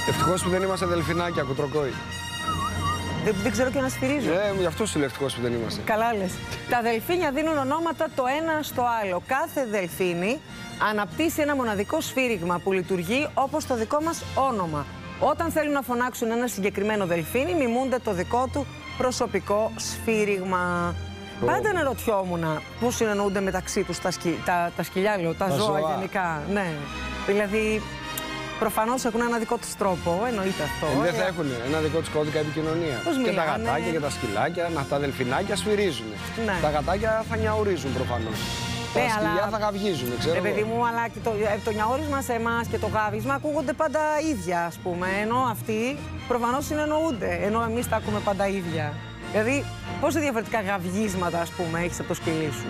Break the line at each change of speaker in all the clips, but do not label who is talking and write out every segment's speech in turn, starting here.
Ευτυχώς που δεν είμαστε δελφινάκια, κουτροκόη.
Δεν ξέρω και να σφυρίζω.
Γι' αυτό σου λέω ευτυχώς που δεν είμαστε.
Καλά λες. Τα δελφίνια δίνουν ονόματα το ένα στο άλλο. Κάθε δελφίνι αναπτύσσει ένα μοναδικό σφύριγμα που λειτουργεί όπως το δικό μας όνομα. Όταν θέλουν να φωνάξουν ένα συγκεκριμένο δελφίνι, μιμούνται το δικό του προσωπικό σφύριγμα. Πάντα αναρωτιόμουν πώς συνεννοούνται μεταξύ τους τα σκυλιά, λέω, τα ζώα γενικά. Ναι. Δηλαδή, προφανώς έχουν ένα δικό τους τρόπο, εννοείται αυτό.
Δεν θα έχουν ένα δικό τους κώδικα επικοινωνίας. Και τα γατάκια και τα σκυλάκια, τα δελφινάκια σφυρίζουν. Ναι. Τα γατάκια θα νιαουρίζουν προφανώς. Τα σκυλιά θα γαυγίζουν, ξέρω.
Παιδί μου, αλλά και το νιαόρισμα σε εμάς και το γάβισμα ακούγονται πάντα ίδια, ας πούμε. Ενώ αυτοί προφανώς συνεννοούνται, ενώ εμείς τα ακούμε πάντα ίδια. Δηλαδή, πόσα διαφορετικά γαυγίσματα, ας πούμε, έχεις από το σκυλί σου?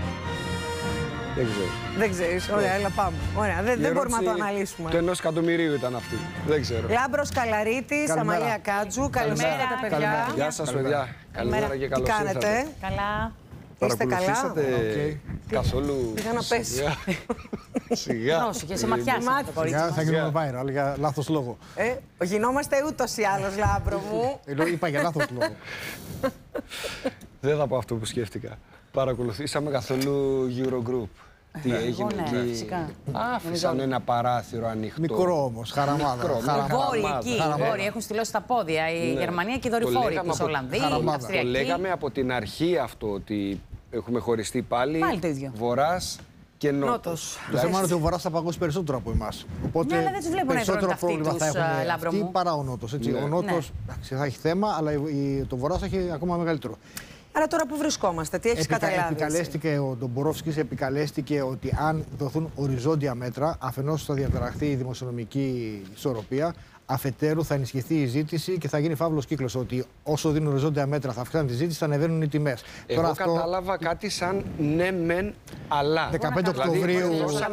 Δεν ξέρω.
Δεν ξέρεις. Ωραία, έλα πάμε. Ωραία, δεν μπορούμε να το αναλύσουμε.
Το 1.000.000 ήταν αυτή. Δεν ξέρω.
Λάμπρος Καλαρίτης, Αμαλία Κάτζου. Καλημέρα, παιδιά.
Γεια σας, παιδιά. Καλημέρα και καλώς ήρθατε.
Τι κάνετε?
Καλά.
Είστε καλά?
Καθόλου.
Πήγα να πέσει.
Σιγά.
Πρόσεχε, σε ματιάσει το κορίτσι.
Θα γίνουμε viral για λάθος λόγο.
Γινόμαστε ούτως ή άλλως, Λάμπρο μου.
Είπα για λάθος λόγο.
Δεν θα πω αυτό που σκέφτηκα. Παρακολουθήσαμε καθόλου Eurogroup. Τι έγινε εκεί?
Φυσικά.
Άφησαν ένα παράθυρο ανοιχτό.
Μικρό όμως, χαραμάδα.
Βόρειοι εκεί, οι Βόρειοι έχουν στυλώσει τα πόδια. Η Γερμανία και οι δορυφόροι της Ολλανδία, η Αυστριακή.
Το λέγαμε από την αρχή αυτό, ότι έχουμε χωριστεί πάλι.
Πάλι το ίδιο.
Βορράς και Νότος.
Το θέμα είναι ότι ο Βορράς θα παγώσει περισσότερο από εμάς. Οπότε
ναι, αλλά δεν τους βλέπω
περισσότερο πρόβλημα θα έχουν αυτοί παρά ο Νότος. Ο Νότος θα έχει θέμα, αλλά το Βορράς έχει ακόμα μεγαλύτερο.
Άρα τώρα που βρισκόμαστε, τι έχεις καταλάβει?
Ο Ντομπορόφσκης επικαλέστηκε ότι αν δοθούν οριζόντια μέτρα, αφενός θα διαταραχθεί η δημοσιονομική ισορροπία, αφετέρου θα ενισχυθεί η ζήτηση και θα γίνει φαύλος κύκλος. Ότι όσο δίνουν οριζόντια μέτρα θα αυξάνουν τη ζήτηση, θα ανεβαίνουν οι τιμές.
Εγώ τώρα κατάλαβα κάτι σαν ναι, μεν, αλλά.
15 Οκτωβρίου.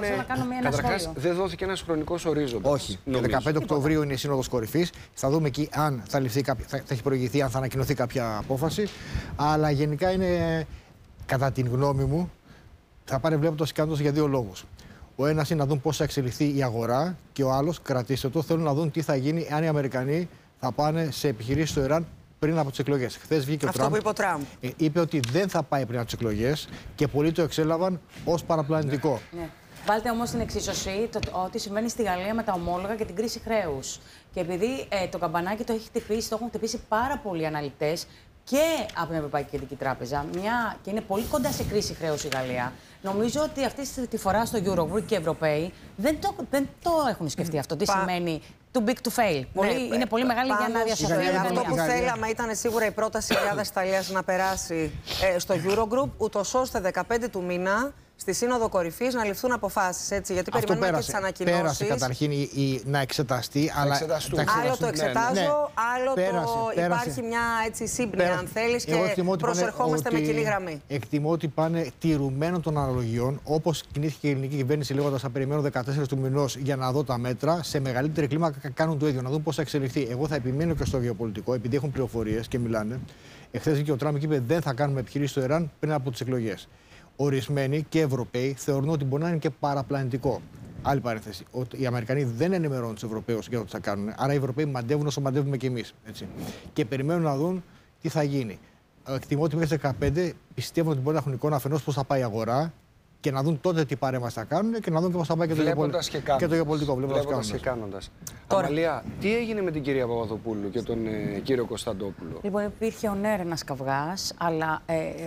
Καταρχάς, δεν δόθηκε ένας χρονικός ορίζοντας.
Όχι. Το 15 Οκτωβρίου είναι η Σύνοδος Κορυφής. Θα δούμε εκεί αν θα έχει προηγηθεί, αν θα ανακοινωθεί κάποια απόφαση. Αλλά γενικά είναι, κατά την γνώμη μου, θα πάνε βλέποντας κανόνες για δύο λόγους. Ο ένας είναι να δουν πώς θα εξελιχθεί η αγορά και ο άλλος, κρατήστε το, θέλουν να δουν τι θα γίνει αν οι Αμερικανοί θα πάνε σε επιχειρήσεις στο Ιράν πριν από τις εκλογές. Χθες βγήκε ο Τραμπ.
Αυτό που είπε ο Τραμπ.
Είπε ότι δεν θα πάει πριν από τις εκλογές και πολλοί το εξέλαβαν ως παραπλανητικό.
Ναι. Βάλτε όμως την εξίσωση ότι συμβαίνει στη Γαλλία με τα ομόλογα και την κρίση χρέους. Και επειδή το καμπανάκι το έχουν χτυπήσει πάρα πολλοί αναλυτές και από την Ευρωπαϊκή Κεντρική Τράπεζα, και είναι πολύ κοντά σε κρίση χρέους η Γαλλία. Νομίζω ότι αυτή τη φορά στο Eurogroup και οι Ευρωπαίοι δεν το έχουν σκεφτεί αυτό. Τι σημαίνει too big to fail. Είναι πολύ μεγάλη για να διασωθεί.
Αυτό που θέλαμε ήταν σίγουρα η πρόταση Ελλάδας Ιταλίας να περάσει στο Eurogroup, ούτως ώστε 15 του μήνα στη Σύνοδο Κορυφής να ληφθούν αποφάσεις. Έτσι, γιατί περιμένουμε και τις ανακοινώσεις.
Πέρασε καταρχήν να εξεταστεί.
Άλλο το εξετάζω, άλλο υπάρχει μια σύμπνοια, αν θέλεις, και προσερχόμαστε με κοινή γραμμή.
Εκτιμώ ότι πάνε τηρουμένων των αναλογιών, όπως κινήθηκε η ελληνική κυβέρνηση λέγοντας θα περιμένω 14 του μηνός για να δω τα μέτρα. Σε μεγαλύτερη κλίμακα κάνουν το ίδιο, να δουν πώς θα εξελιχθεί. Εγώ θα επιμείνω και στο γεωπολιτικό, επειδή έχουν πληροφορίες και μιλάνε. Εχθές βγήκε ο Τραμπ και είπε δεν θα κάνουμε επιχειρήσεις στο Ιράν πριν από τις εκλογές. Ορισμένοι και Ευρωπαίοι θεωρούν ότι μπορεί να είναι και παραπλανητικό. Άλλη παρένθεση. Ότι οι Αμερικανοί δεν ενημερώνουν τους Ευρωπαίους για το τι θα κάνουν. Άρα οι Ευρωπαίοι μαντεύουν όσο μαντεύουμε κι εμείς. Και περιμένουν να δουν τι θα γίνει. Εκτιμώ ότι μέχρι 15 πιστεύουν ότι μπορεί να έχουν εικόνα αφενός πώς θα πάει η αγορά και να δουν τότε τι παρέμβαση θα κάνουν και να δουν και πώς θα πάει και το γεωπολιτικό.
Βλέποντας και κάνοντας. Αμαλία, τι έγινε με την κυρία Παπαδοπούλου και τον κύριο Κωνσταντόπουλο?
Λοιπόν, υπήρχε ένας καυγάς, αλλά.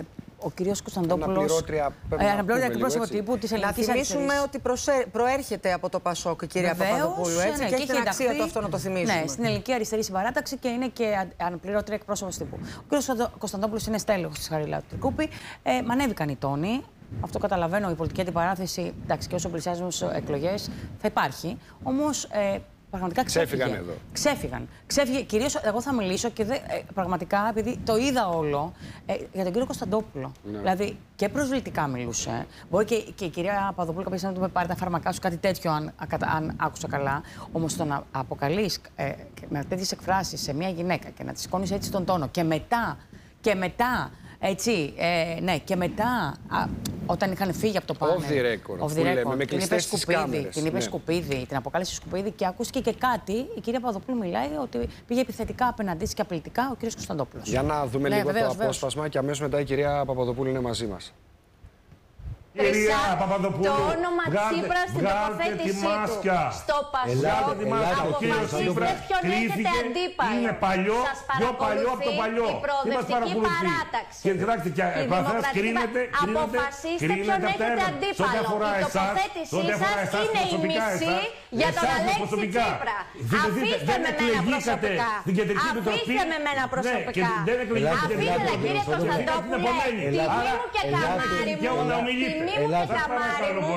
Ο κύριος Κωνσταντόπουλος.
Αναπληρώτρια
εκπρόσωπο τύπου της Ελληνικής Αριστερής.
Να θυμίσουμε ότι προέρχεται από το ΠΑΣΟΚ η κυρία Παπαδοπούλου. Έτσι, και έχει την αξία του αυτό να το θυμίσουμε.
Ναι, στην Ελληνική Αριστερή Συμπαράταξη και είναι και αναπληρώτρια εκπρόσωπο τύπου. Ο κύριος Κωνσταντόπουλος είναι στέλεχος της Χαριλάου Τρικούπη. Μ' ανέβηκαν οι τόνοι. Αυτό καταλαβαίνω. Η πολιτική αντιπαράθεση, εντάξει, και όσο πλησιάζουν στις εκλογές θα υπάρχει. Όμως. Πραγματικά
ξέφυγαν εδώ.
Ξέφυγε. Κυρίως εγώ θα μιλήσω και πραγματικά, επειδή το είδα όλο, για τον κύριο Κωνσταντόπουλο. Ναι. Δηλαδή και προσβλητικά μιλούσε. Μπορεί και η κυρία Παπαδοπούλου κάποια στιγμή να του πάρει τα φάρμακά σου, κάτι τέτοιο, αν άκουσα καλά. Όμως το να αποκαλείς με τέτοιες εκφράσεις σε μια γυναίκα και να τη σηκώνεις έτσι τον τόνο και μετά Έτσι, ναι, και μετά, όταν είχαν φύγει από το πάνελ.
Off the record, με κλειστές τις κάμερες.
Την είπε σκουπίδι, την αποκάλεσε σκουπίδι και ακούστηκε και κάτι. Η κυρία Παπαδοπούλου μιλάει ότι πήγε επιθετικά απέναντί της και απειλητικά ο κύριος Κωνσταντόπουλος.
Για να δούμε λίγο το απόσπασμα και αμέσως μετά η κυρία Παπαδοπούλου είναι μαζί μας.
Κυρία Παπαδοπούλου,
το όνομα Τσίπρα στην τοποθέτησή του στο ΠΑΣΟΚ αποφασίστε ποιον έχετε αντίπαλο.
Είναι παλιό, πιο παλιό από το παλιό.
Η προοδευτική παράταξη.
Και κοιτάξτε, και
αποφασίστε ποιον έχετε αντίπαλο. Η τοποθέτησή σας είναι η μισή για τον Αλέξη Τσίπρα. Αφήστε με μένα προσωπικά. Αφήστε με μένα προσωπικά. Αφήστε, κύριε Κωνσταντόπουλε, τιμή μου και καμάρι μου. Τιμή μου και καμάρι μου,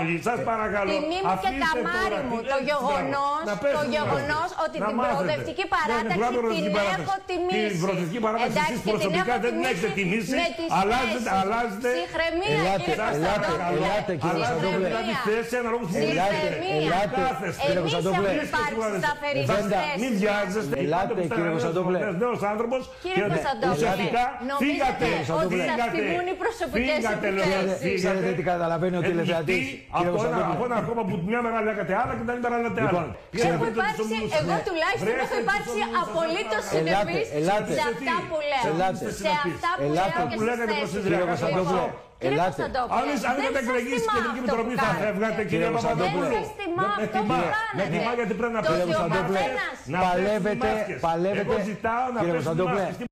το γεγονός ότι την προοδευτική παράταξη την έχω τιμήσει.
Εντάξει, και την έχω τιμήσει με τις θέσεις. Συγχρεμία, κύριε Κωνσταντόπουλε. Εμείς έχουμε υπάρξει σταθεροί στις θέσεις. Μην βιάζεστε.
Ελάτε, κύριε Κωνσταντόπουλε.
Νέος άνθρωπος.
Κύριε Κωνσταντόπουλε, νομίζετε ότι σας τιμούν οι προσωπικές επιθέσεις.
Ξέρετε τι καταλαβαίνει ο τηλεθεατής.
Από ένα κόμμα που μια μέρα λέγατε άλλα και την άλλη μέρα λέτε άλλα.
Εγώ τουλάχιστον έχω υπάρξει απολύτως συνεπής σε αυτά που λέω. Σε αυτά που λέω και στις θέσεις μου. Κύριε Κωνσταντόπουλε,
αν είχατε εκλεγεί στην Κεντρική Επιτροπή θα φεύγατε, κύριε Παπαδοπούλου.
Δεν σας τιμά αυτό που κάνετε.
Γιατί πρέπει να
Παλεύετε,
εγώ ζητάω να πέσουμε.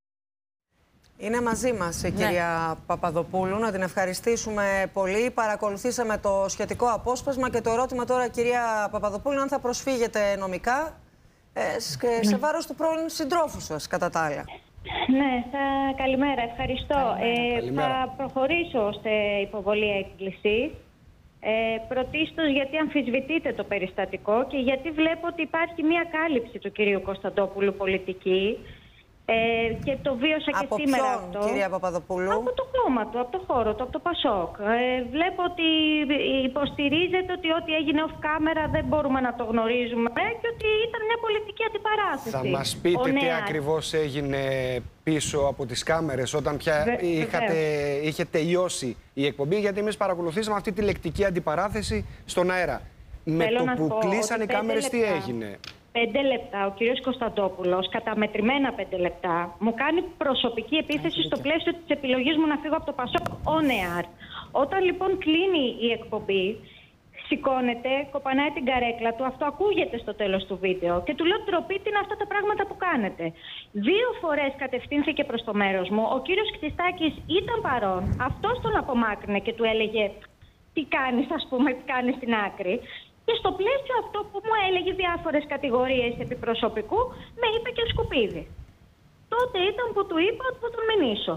Είναι μαζί μας η κυρία Παπαδοπούλου. Να την ευχαριστήσουμε πολύ. Παρακολουθήσαμε το σχετικό απόσπασμα και το ερώτημα τώρα, κυρία Παπαδοπούλου, αν θα προσφύγετε νομικά σε βάρος του πρώην συντρόφου σας, κατά τα άλλα.
Ναι, καλημέρα, ευχαριστώ. Θα προχωρήσω σε υποβολή έκκλησης. Πρωτίστως γιατί αμφισβητείτε το περιστατικό και γιατί βλέπω ότι υπάρχει μία κάλυψη του κυρίου Κωνσταντόπουλου πολιτική. Και το βίωσα και σήμερα
αυτό. Από
ποιον,
κυρία Παπαδοπούλου?
Από το κόμμα του, από το χώρο του, από το ΠΑΣΟΚ. Βλέπω ότι υποστηρίζεται ότι ό,τι έγινε off camera δεν μπορούμε να το γνωρίζουμε και ότι ήταν μια πολιτική αντιπαράθεση.
Θα μας πείτε τι ακριβώς έγινε πίσω από τις κάμερες όταν πια είχε τελειώσει η εκπομπή, γιατί εμείς παρακολουθήσαμε αυτή τη λεκτική αντιπαράθεση στον αέρα. Με το που κλείσαν οι κάμερες, τι έγινε?
5 λεπτά, ο κύριος Κωνσταντόπουλος, καταμετρημένα 5 λεπτά, μου κάνει προσωπική επίθεση στο πλαίσιο της επιλογής μου να φύγω από το ΠΑΣΟΚ on air. Όταν λοιπόν κλείνει η εκπομπή, σηκώνεται, κοπανάει την καρέκλα του, αυτό ακούγεται στο τέλος του βίντεο και του λέω ντροπή, τι είναι αυτά τα πράγματα που κάνετε. 2 φορές κατευθύνθηκε προς το μέρος μου, ο κύριος Κτιστάκης ήταν παρόν, αυτός τον απομάκρυνε και του έλεγε τι κάνεις, ας πούμε, τι κάνεις στην άκρη. Και στο πλαίσιο αυτό που μου έλεγε διάφορες κατηγορίες επί προσωπικού, με είπε και σκουπίδι. Τότε ήταν που του είπα ότι θα τον μηνύσω.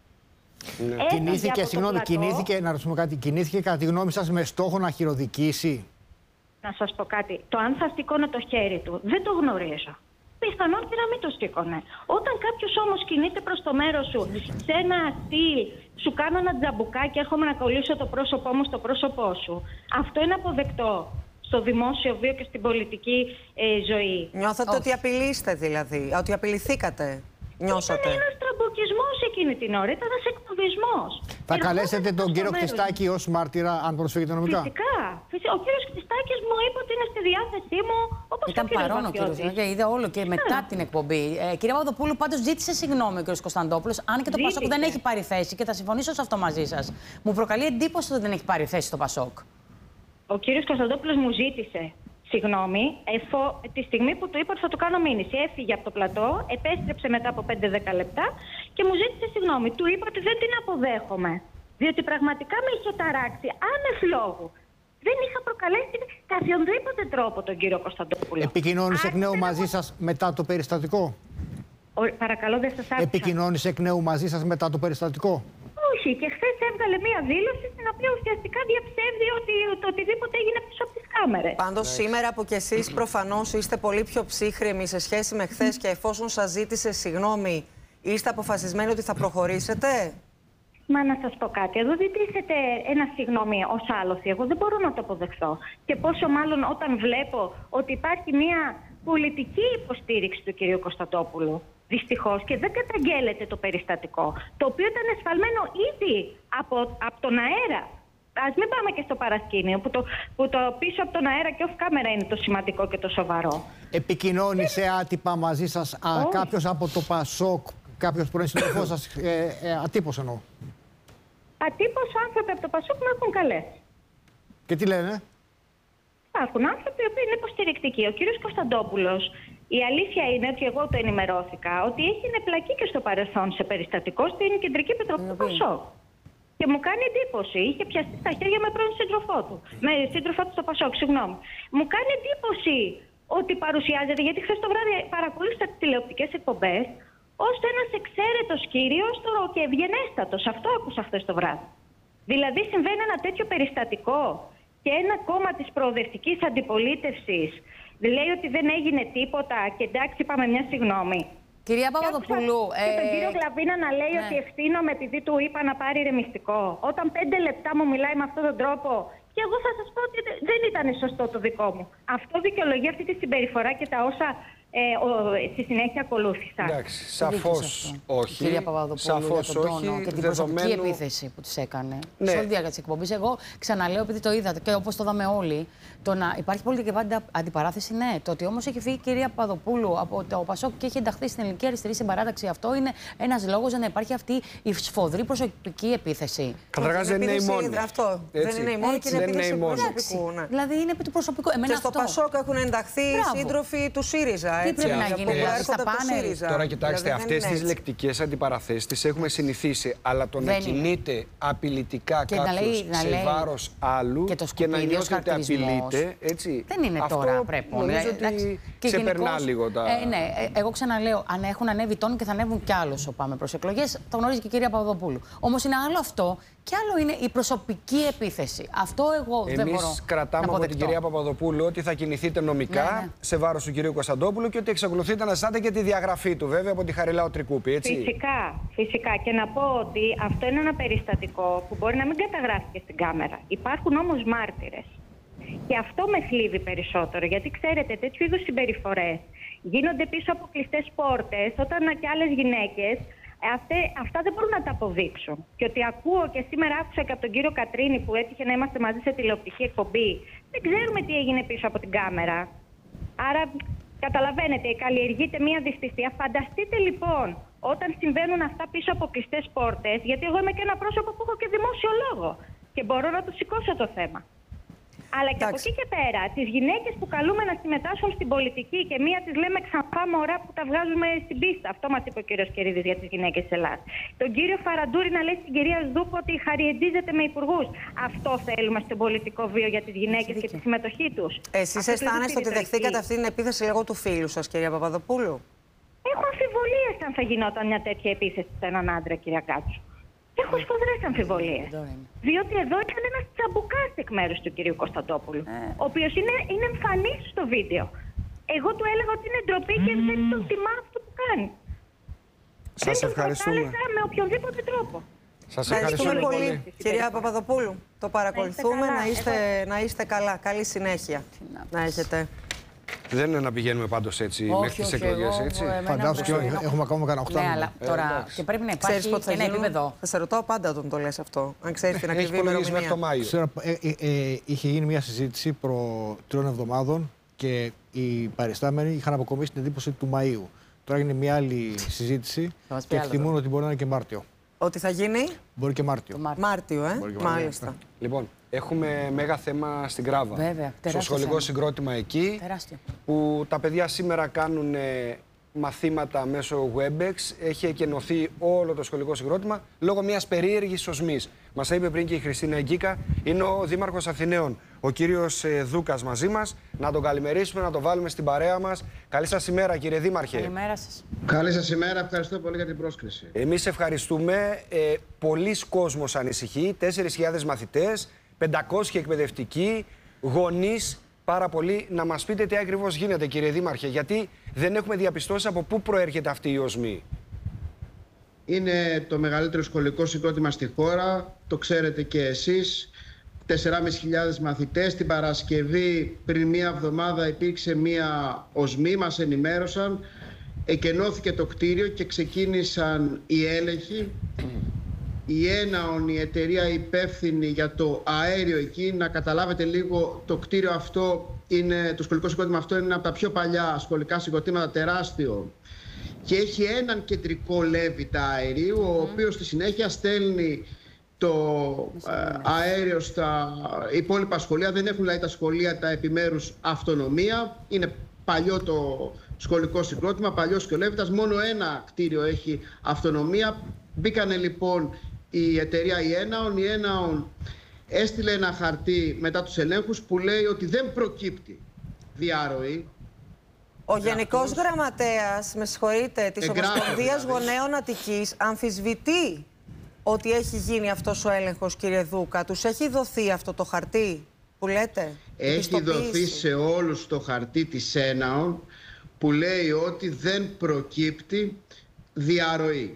Κινήθηκε, συγγνώμη, να ρωτήσουμε κάτι, κινήθηκε κατά τη γνώμη σας με στόχο να χειροδικήσει?
Να σας πω κάτι, το αν θα σηκώνε το χέρι του δεν το γνωρίζω. Πιθανόν και να μην το σήκωνε. Όταν κάποιος όμως κινείται προς το μέρος σου, σε ένα στυλ, σου κάνω ένα τζαμπουκάκι, έρχομαι να κολλήσω το πρόσωπό μου στο πρόσωπό σου. Αυτό είναι αποδεκτό στο δημόσιο βίο και στην πολιτική ζωή.
Νιώθατε ότι απειλείστε δηλαδή, ότι απειληθήκατε? Νιώσατε?
Ήταν ένας τραμποκισμός εκείνη την ώρα, ήταν ένας εκφοβισμός.
Θα καλέσετε τον κύριο Κτιστάκη ως μάρτυρα, αν προσφύγετε νομικά?
Φυσικά. Ο κύριος Κτιστάκης μου είπε ότι είναι στη διάθεσή μου, όπως
ήταν παρόν ο κύριος και είδε όλο και μετά την εκπομπή. Κυρία Παπαδοπούλου, πάντως ζήτησε συγγνώμη ο κύριος Κωνσταντόπουλος, αν και το ΠΑΣΟΚ δεν έχει πάρει θέση, και θα συμφωνήσω σε αυτό μαζί σας. Μου προκαλεί εντύπωση ότι δεν έχει πάρει θέση το ΠΑΣΟΚ.
Ο κύριος Κωνσταντόπουλος μου ζήτησε συγγνώμη, τη στιγμή που του είπα ότι θα του κάνω μήνυση. Έφυγε από το πλατό, επέστρεψε μετά από 5-10 λεπτά και μου ζήτησε συγγνώμη. Του είπα ότι δεν την αποδέχομαι. Διότι πραγματικά με είχε ταράξει άνευ λόγου. Δεν είχα προκαλέσει καθιονδήποτε τρόπο τον κύριο Κωνσταντόπουλο.
Επικοινώνησε εκ νέου μαζί σας μετά το περιστατικό?
Παρακαλώ, δεν σας άκουσα.
Επικοινώνησε εκ νέου μαζί σας μετά το περιστατικό?
Όχι, και χθες έβγαλε μία δήλωση στην οποία ουσιαστικά διαψεύδει ότι το οτιδήποτε έγινε πίσω από τις κάμερες.
Πάντως σήμερα που κι εσείς προφανώς είστε πολύ πιο ψύχρεμοι σε σχέση με χθες και εφόσον σας ζήτησε συγγνώμη, είστε αποφασισμένοι ότι θα προχωρήσετε?
Μα να σας πω κάτι, εδώ δεν τίθεται ένα συγγνώμη ως άλοθη. Εγώ δεν μπορώ να το αποδεχθώ. Και πόσο μάλλον όταν βλέπω ότι υπάρχει μία πολιτική υποστήριξη του κυρίου Κωνσταντόπουλου. δυστυχώς, και δεν καταγγέλλεται το περιστατικό, το οποίο ήταν εσφαλμένο ήδη από τον αέρα. Ας μην πάμε και στο παρασκήνιο, που το πίσω από τον αέρα και off camera είναι το σημαντικό και το σοβαρό.
Επικοινώνησε άτυπα μαζί σας κάποιος από το Πασόκ, κάποιος πρώην σύντροφός σας, ατύπως εννοώ?
Ατύπως άνθρωποι από το Πασόκ με έχουν καλέσει.
Και τι λένε?
Υπάρχουν άνθρωποι που είναι υποστηρικτικοί. Ο κύριος Κωνσταντόπουλος, η αλήθεια είναι ότι εγώ το ενημερώθηκα ότι έχει εμπλακεί και στο παρελθόν σε περιστατικό στην Κεντρική Επιτροπή του Πασόκ. Και μου κάνει εντύπωση, είχε πιαστεί στα χέρια με πρώην σύντροφό του. Με σύντροφό του στο Πασόκ, συγγνώμη. Μου κάνει εντύπωση ότι παρουσιάζεται, γιατί χθες το βράδυ παρακολούθησα τις τηλεοπτικές εκπομπές, ως ένας εξαίρετος κύριος και ευγενέστατος. Αυτό άκουσα χθες το βράδυ. Δηλαδή συμβαίνει ένα τέτοιο περιστατικό και ένα κόμμα της προοδευτικής αντιπολίτευσης λέει ότι δεν έγινε τίποτα και εντάξει, είπαμε μια συγγνώμη.
Κυρία Παπαδοπούλου.
Και τον κύριο Γλαβίνα να λέει ότι ευθύνομαι επειδή του είπα να πάρει ηρεμιστικό. Όταν 5 λεπτά μου μιλάει με αυτόν τον τρόπο, και εγώ θα σας πω ότι δεν ήταν σωστό το δικό μου. Αυτό δικαιολογεί αυτή τη συμπεριφορά και τα όσα στη συνέχεια ακολούθησαν.
Εντάξει, σαφώς όχι.
Κυρία Παπαδοπούλου,
σαφώς
για τον
όχι.
τόνο και την προσωπική επίθεση που της έκανε.
Ναι.
Σε όλη τη διάρκεια της εκπομπής. Εγώ ξαναλέω, επειδή το είδατε και όπως το είδαμε όλοι, το να υπάρχει πολιτική αντιπαράθεση, ναι. Το ότι όμως έχει φύγει η κυρία Παπαδοπούλου από το Πασόκ και έχει ενταχθεί στην Ελληνική Αριστερή Συμπαράταξη, αυτό είναι ένας λόγος για να υπάρχει αυτή η σφοδρή προσωπική επίθεση.
Καταρχάς δεν είναι η μόνη.
Αυτό. Δεν είναι η μόνη και είναι επίθεση προσωπικού.
Δηλαδή είναι επί του προσωπικού.
Και στο Πασόκ έχουν ενταχθεί σύντροφοι του ΣΥΡΙΖΑ.
Τι πρέπει να γίνει, δηλαδή, στα πάνελ?
Τώρα κοιτάξτε, αυτές τις λεκτικές αντιπαραθέσεις τις έχουμε συνηθίσει. Αλλά το να κινείται απειλητικά κάποιος σε βάρος άλλου και να νιώθει ότι απειλείται, έτσι.
Δεν είναι τώρα, πρέπει.
Νομίζω ότι ξεπερνά λίγο τα...
Ναι, εγώ ξαναλέω, αν έχουν ανέβει τόνοι και θα ανέβουν κι άλλο όσο πάμε προς εκλογές, το γνωρίζει και η κυρία Παπαδοπούλου. Όμως είναι άλλο αυτό και άλλο είναι η προσωπική επίθεση. Αυτό εγώ δεν μπορώ.
Εμείς κρατάμε από την κυρία Παπαδοπούλου ότι θα κινηθείτε νομικά σε βάρος του κυρίου Κωνσταντόπουλου και ότι εξακολουθείτε να ζητάτε και τη διαγραφή του, βέβαια, από τη Χαριλάου Τρικούπη, έτσι.
Φυσικά. Και να πω ότι αυτό είναι ένα περιστατικό που μπορεί να μην καταγράφηκε στην κάμερα. Υπάρχουν όμως μάρτυρες. Και αυτό με θλίβει περισσότερο, γιατί ξέρετε, τέτοιου είδους συμπεριφορές γίνονται πίσω από κλειστές πόρτες, όταν και άλλες γυναίκες αυτά δεν μπορούν να τα αποδείξουν. Και ότι ακούω και σήμερα άκουσα και από τον κύριο Κατρίνη που έτυχε να είμαστε μαζί σε τηλεοπτική εκπομπή, δεν ξέρουμε τι έγινε πίσω από την κάμερα. Άρα, καταλαβαίνετε, καλλιεργείται μία δυσπιστία. Φανταστείτε λοιπόν όταν συμβαίνουν αυτά πίσω από κλειστές πόρτες, γιατί εγώ είμαι και ένα πρόσωπο που έχω και δημόσιο λόγο και μπορώ να του σηκώσω το θέμα. Αλλά και από εκεί και πέρα, τις γυναίκες που καλούμε να συμμετάσχουν στην πολιτική και μία τις λέμε ξανθά μωρά που τα βγάζουμε στην πίστα. Αυτό μας είπε ο κύριος Κερίδης για τις γυναίκες της Ελλάδας. Τον κύριο Φαραντούρη να λέει στην κυρία Σδούπο ότι χαριεντίζεται με υπουργούς. Αυτό θέλουμε στον πολιτικό βίο για τις γυναίκες και τη συμμετοχή τους.
Εσείς αισθάνεστε ότι δεχθήκατε αυτή την επίθεση λόγω του φίλου σας, κυρία Παπαδοπούλου?
Έχω αμφιβολίες αν θα γινόταν μια τέτοια επίθεση σε έναν άντρα, κυρία Κάτσου. Έχω σφοδρές αμφιβολίες. Διότι εδώ ήταν ένας τσαμπουκάς εκ μέρους του κυρίου Κωνσταντόπουλου, ο οποίος είναι εμφανής στο βίντεο. Εγώ του έλεγα ότι είναι ντροπή και δεν τον τιμά αυτό που κάνει.
Σας ευχαριστούμε.
Δεν τον προκάλεσα με οποιοδήποτε τρόπο.
Σας ευχαριστούμε πολύ.
Κυρία Παπαδοπούλου, το παρακολουθούμε. Να είστε καλά. Καλή συνέχεια να έχετε.
Δεν είναι να πηγαίνουμε πάντως έτσι μέχρι τις εκλογές, έτσι.
Φαντάζομαι και έχουμε ακόμα κανένα 8
Ναι, αλλά τώρα και πρέπει να υπάρχει και ένα επίπεδο.
Θα σε ρωτάω πάντα όταν το λες αυτό, αν ξέρεις την ακριβή ημερομηνία.
Μέχρι το Μάιο.
Είχε γίνει μια συζήτηση προ 3 εβδομάδων και οι παριστάμενοι είχαν αποκομίσει την εντύπωση του Μαΐου. Τώρα έγινε μια άλλη συζήτηση και εκτιμούν ότι μπορεί να είναι και Μάρτιο.
Ότι θα γίνει?
Μπορεί και Μάρτιο.
Μάρτιο, μάλιστα.
Λοιπόν, έχουμε μέγα θέμα στην Κράβα.
Βέβαια,
στο σχολικό συγκρότημα εκεί.
Τεράστιο.
Που τα παιδιά σήμερα κάνουν μαθήματα μέσω WebEx. Έχει εκενωθεί όλο το σχολικό συγκρότημα λόγω μιας περίεργης οσμής. Μας είπε πριν και η Χριστίνα Εγκίκα, είναι ο Δήμαρχος Αθηναίων, ο κύριος Δούκας μαζί μας. Να τον καλημερίσουμε, να τον βάλουμε στην παρέα μας. Καλή σας ημέρα, κύριε Δήμαρχε.
Καλημέρα σας.
Καλή σας ημέρα, ευχαριστώ πολύ για την πρόσκληση.
Εμείς ευχαριστούμε. Πολλοί κόσμος ανησυχεί, 4.000 μαθητές, 500 εκπαιδευτικοί, γονείς. Πάρα πολύ. Να μας πείτε τι ακριβώς γίνεται, κύριε Δήμαρχε, γιατί δεν έχουμε διαπιστώσει από πού προέρχεται αυτή η οσμή.
Είναι το μεγαλύτερο σχολικό συγκρότημα στη χώρα, το ξέρετε και εσείς. 4.500 μαθητές. Την Παρασκευή πριν μία εβδομάδα υπήρξε μία οσμή, μας ενημέρωσαν εκενώθηκε το κτίριο και ξεκίνησαν οι έλεγχοι. Η Έναον, η εταιρεία υπεύθυνη για το αέριο εκεί, να καταλάβετε λίγο, το κτίριο αυτό το σχολικό συγκρότημα αυτό είναι από τα πιο παλιά σχολικά συγκροτήματα, τεράστιο, και έχει έναν κεντρικό λέβητα αερίου, ο οποίος στη συνέχεια στέλνει το αέριο στα υπόλοιπα σχολεία. Δεν έχουν δηλαδή τα σχολεία τα επιμέρους αυτονομία. Είναι παλιό το σχολικό συγκρότημα, παλιός και ο λέβητας. Μόνο ένα κτίριο έχει αυτονομία. Μπήκανε λοιπόν η εταιρεία η Έναον έστειλε ένα χαρτί μετά τους ελέγχους που λέει ότι δεν προκύπτει διαρροή.
Ο Γενικός Γραμματέας, με συγχωρείτε, της Ομοσπονδίας Γονέων Αττικής αμφισβητεί ότι έχει γίνει αυτός ο έλεγχος, κύριε Δούκα. Τους έχει δοθεί αυτό το χαρτί που λέτε?
Έχει δοθεί σε όλους το χαρτί της Έναον που λέει ότι δεν προκύπτει διαρροή.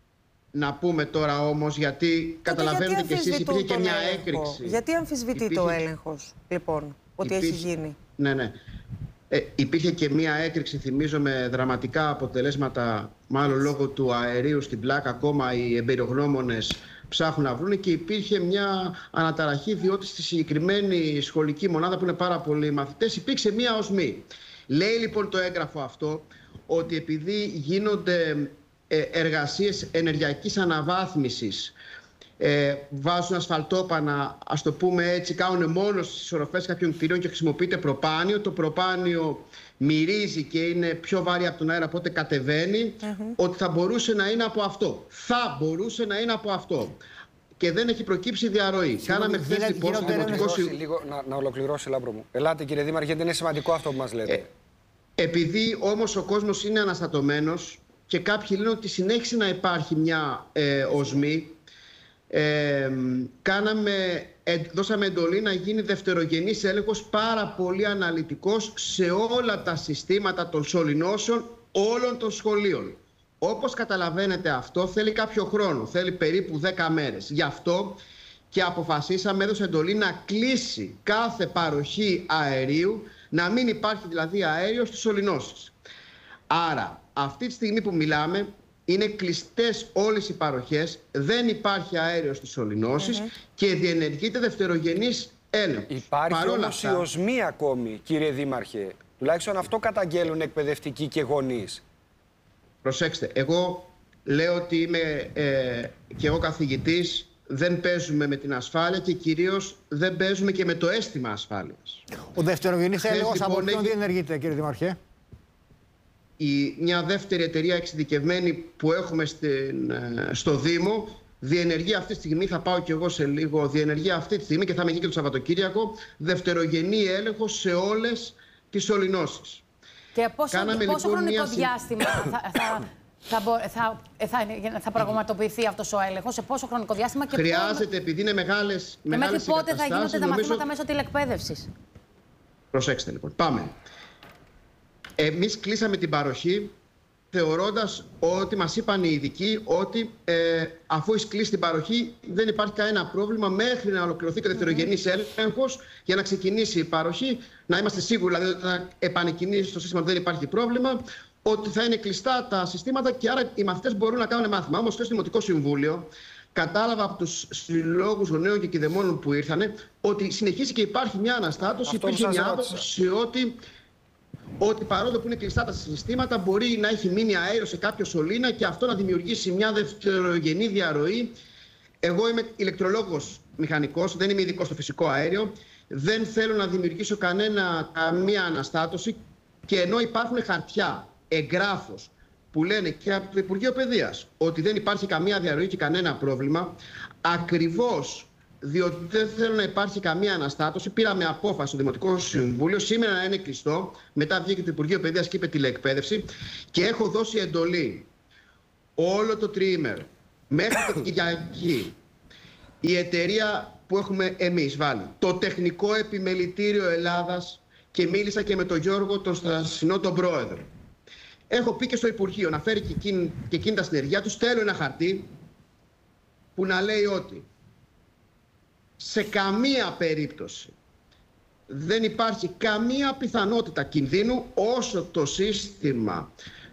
Να πούμε τώρα όμως, γιατί καταλαβαίνετε και εσείς, υπήρχε και μια έκρηξη.
Γιατί αμφισβητείται ο έλεγχος, λοιπόν, ότι έχει γίνει?
Ναι. Υπήρχε και μια έκρηξη, θυμίζω, με δραματικά αποτελέσματα, μάλλον λόγω του αερίου στην πλάκα. Ακόμα οι εμπειρογνώμονες ψάχνουν να βρουν, και υπήρχε μια αναταραχή, διότι στη συγκεκριμένη σχολική μονάδα, που είναι πάρα πολλοί μαθητές, υπήρξε μια οσμή. Λέει λοιπόν το έγγραφο αυτό ότι επειδή γίνονται εργασίες ενεργειακής αναβάθμισης, βάζουν ασφαλτόπανα, ας το πούμε έτσι, κάνουν μόνο στις οροφές κάποιων κτηρίων και χρησιμοποιείται προπάνιο. Το προπάνιο μυρίζει και είναι πιο βάρη από τον αέρα, οπότε κατεβαίνει. Ότι θα μπορούσε να είναι από αυτό. Θα μπορούσε να είναι από αυτό. Και δεν έχει προκύψει διαρροή. Κάναμε χθες λοιπόν στο Δημοτικό Συμβούλιο.
Να ολοκληρώσει, Λάμπρο μου. Ελάτε, κύριε Δήμαρχε, γιατί είναι σημαντικό αυτό που μας λέτε. Επειδή
όμως ο κόσμος είναι αναστατωμένος και κάποιοι λένε ότι συνέχισε να υπάρχει μια οσμή, δώσαμε εντολή να γίνει δευτερογενής έλεγχος πάρα πολύ αναλυτικός σε όλα τα συστήματα των σωληνώσεων όλων των σχολείων. Όπως καταλαβαίνετε, αυτό θέλει κάποιο χρόνο, θέλει περίπου 10 μέρες. Γι' αυτό και αποφασίσαμε, έδωσε εντολή να κλείσει κάθε παροχή αερίου, να μην υπάρχει δηλαδή αέριο στις σωληνώσεις. Άρα, αυτή τη στιγμή που μιλάμε, είναι κλειστές όλες οι παροχές, δεν υπάρχει αέριο στις σωληνώσεις και διενεργείται δευτερογενής έλεγχος.
Υπάρχει όμως η οσμή ακόμη, κύριε Δήμαρχε. Τουλάχιστον αυτό καταγγέλουν εκπαιδευτικοί και γονείς.
Προσέξτε, εγώ λέω ότι είμαι και εγώ καθηγητής, δεν παίζουμε με την ασφάλεια και κυρίως δεν παίζουμε και με το αίσθημα ασφάλειας.
Ο δευτερογενής έλεγχος από ποιον διενεργείται, κύριε Δήμαρχε?
Μια δεύτερη εταιρεία εξειδικευμένη που έχουμε στο Δήμο διενεργεί αυτή τη στιγμή, θα πάω κι εγώ σε λίγο, διενεργεί αυτή τη στιγμή και θα είμαι εκεί και το Σαββατοκύριακο, δευτερογενή έλεγχο σε όλες τις σωληνώσεις.
Και πόσο χρονικό διάστημα θα πραγματοποιηθεί αυτός ο έλεγχος, σε πόσο χρονικό διάστημα και
χρειάζεται, επειδή είναι μεγάλες
και μέχρι πότε θα γίνονται τα μαθήματα μέσω τηλεκπαίδευσης?
Προσέξτε λοιπόν, πάμε. Εμείς κλείσαμε την παροχή θεωρώντας ότι μας είπαν οι ειδικοί ότι αφού έχει κλείσει την παροχή δεν υπάρχει κανένα πρόβλημα μέχρι να ολοκληρωθεί και δευτερογενής έλεγχος για να ξεκινήσει η παροχή, να είμαστε σίγουροι δηλαδή να επανεκκινήσει το σύστημα ότι δεν υπάρχει πρόβλημα, ότι θα είναι κλειστά τα συστήματα και άρα οι μαθητές μπορούν να κάνουν μάθημα. Όμως στο Δημοτικό Συμβούλιο κατάλαβα από τους συλλόγους γονέων και κηδεμόνων που ήρθανε ότι συνεχίζει και υπάρχει μια αναστάτωση, υπήρχε μια άποψη ότι παρόλο που είναι κλειστά τα συστήματα μπορεί να έχει μείνει αέριο σε κάποιο σωλήνα και αυτό να δημιουργήσει μια δευτερογενή διαρροή. Εγώ είμαι ηλεκτρολόγος μηχανικός, δεν είμαι ειδικός στο φυσικό αέριο. Δεν θέλω να δημιουργήσω καμία αναστάτωση και ενώ υπάρχουν χαρτιά, εγγράφος που λένε και από το Υπουργείο Παιδείας ότι δεν υπάρχει καμία διαρροή και κανένα πρόβλημα, ακριβώς διότι δεν θέλω να υπάρχει καμία αναστάτωση, πήραμε απόφαση στο Δημοτικό Συμβούλιο σήμερα να είναι κλειστό. Μετά βγήκε το Υπουργείο Παιδείας και είπε τηλεεκπαίδευση. Και έχω δώσει εντολή όλο το τριήμερο μέχρι το Κυριακή η εταιρεία που έχουμε εμείς βάλει, το Τεχνικό Επιμελητήριο Ελλάδας, και μίλησα και με τον Γιώργο τον Στασινό, τον πρόεδρο. Έχω πει και στο Υπουργείο να φέρει και εκείνη τα συνεργεία του. Στέλνω ένα χαρτί που να λέει ότι σε καμία περίπτωση δεν υπάρχει καμία πιθανότητα κινδύνου όσο το σύστημα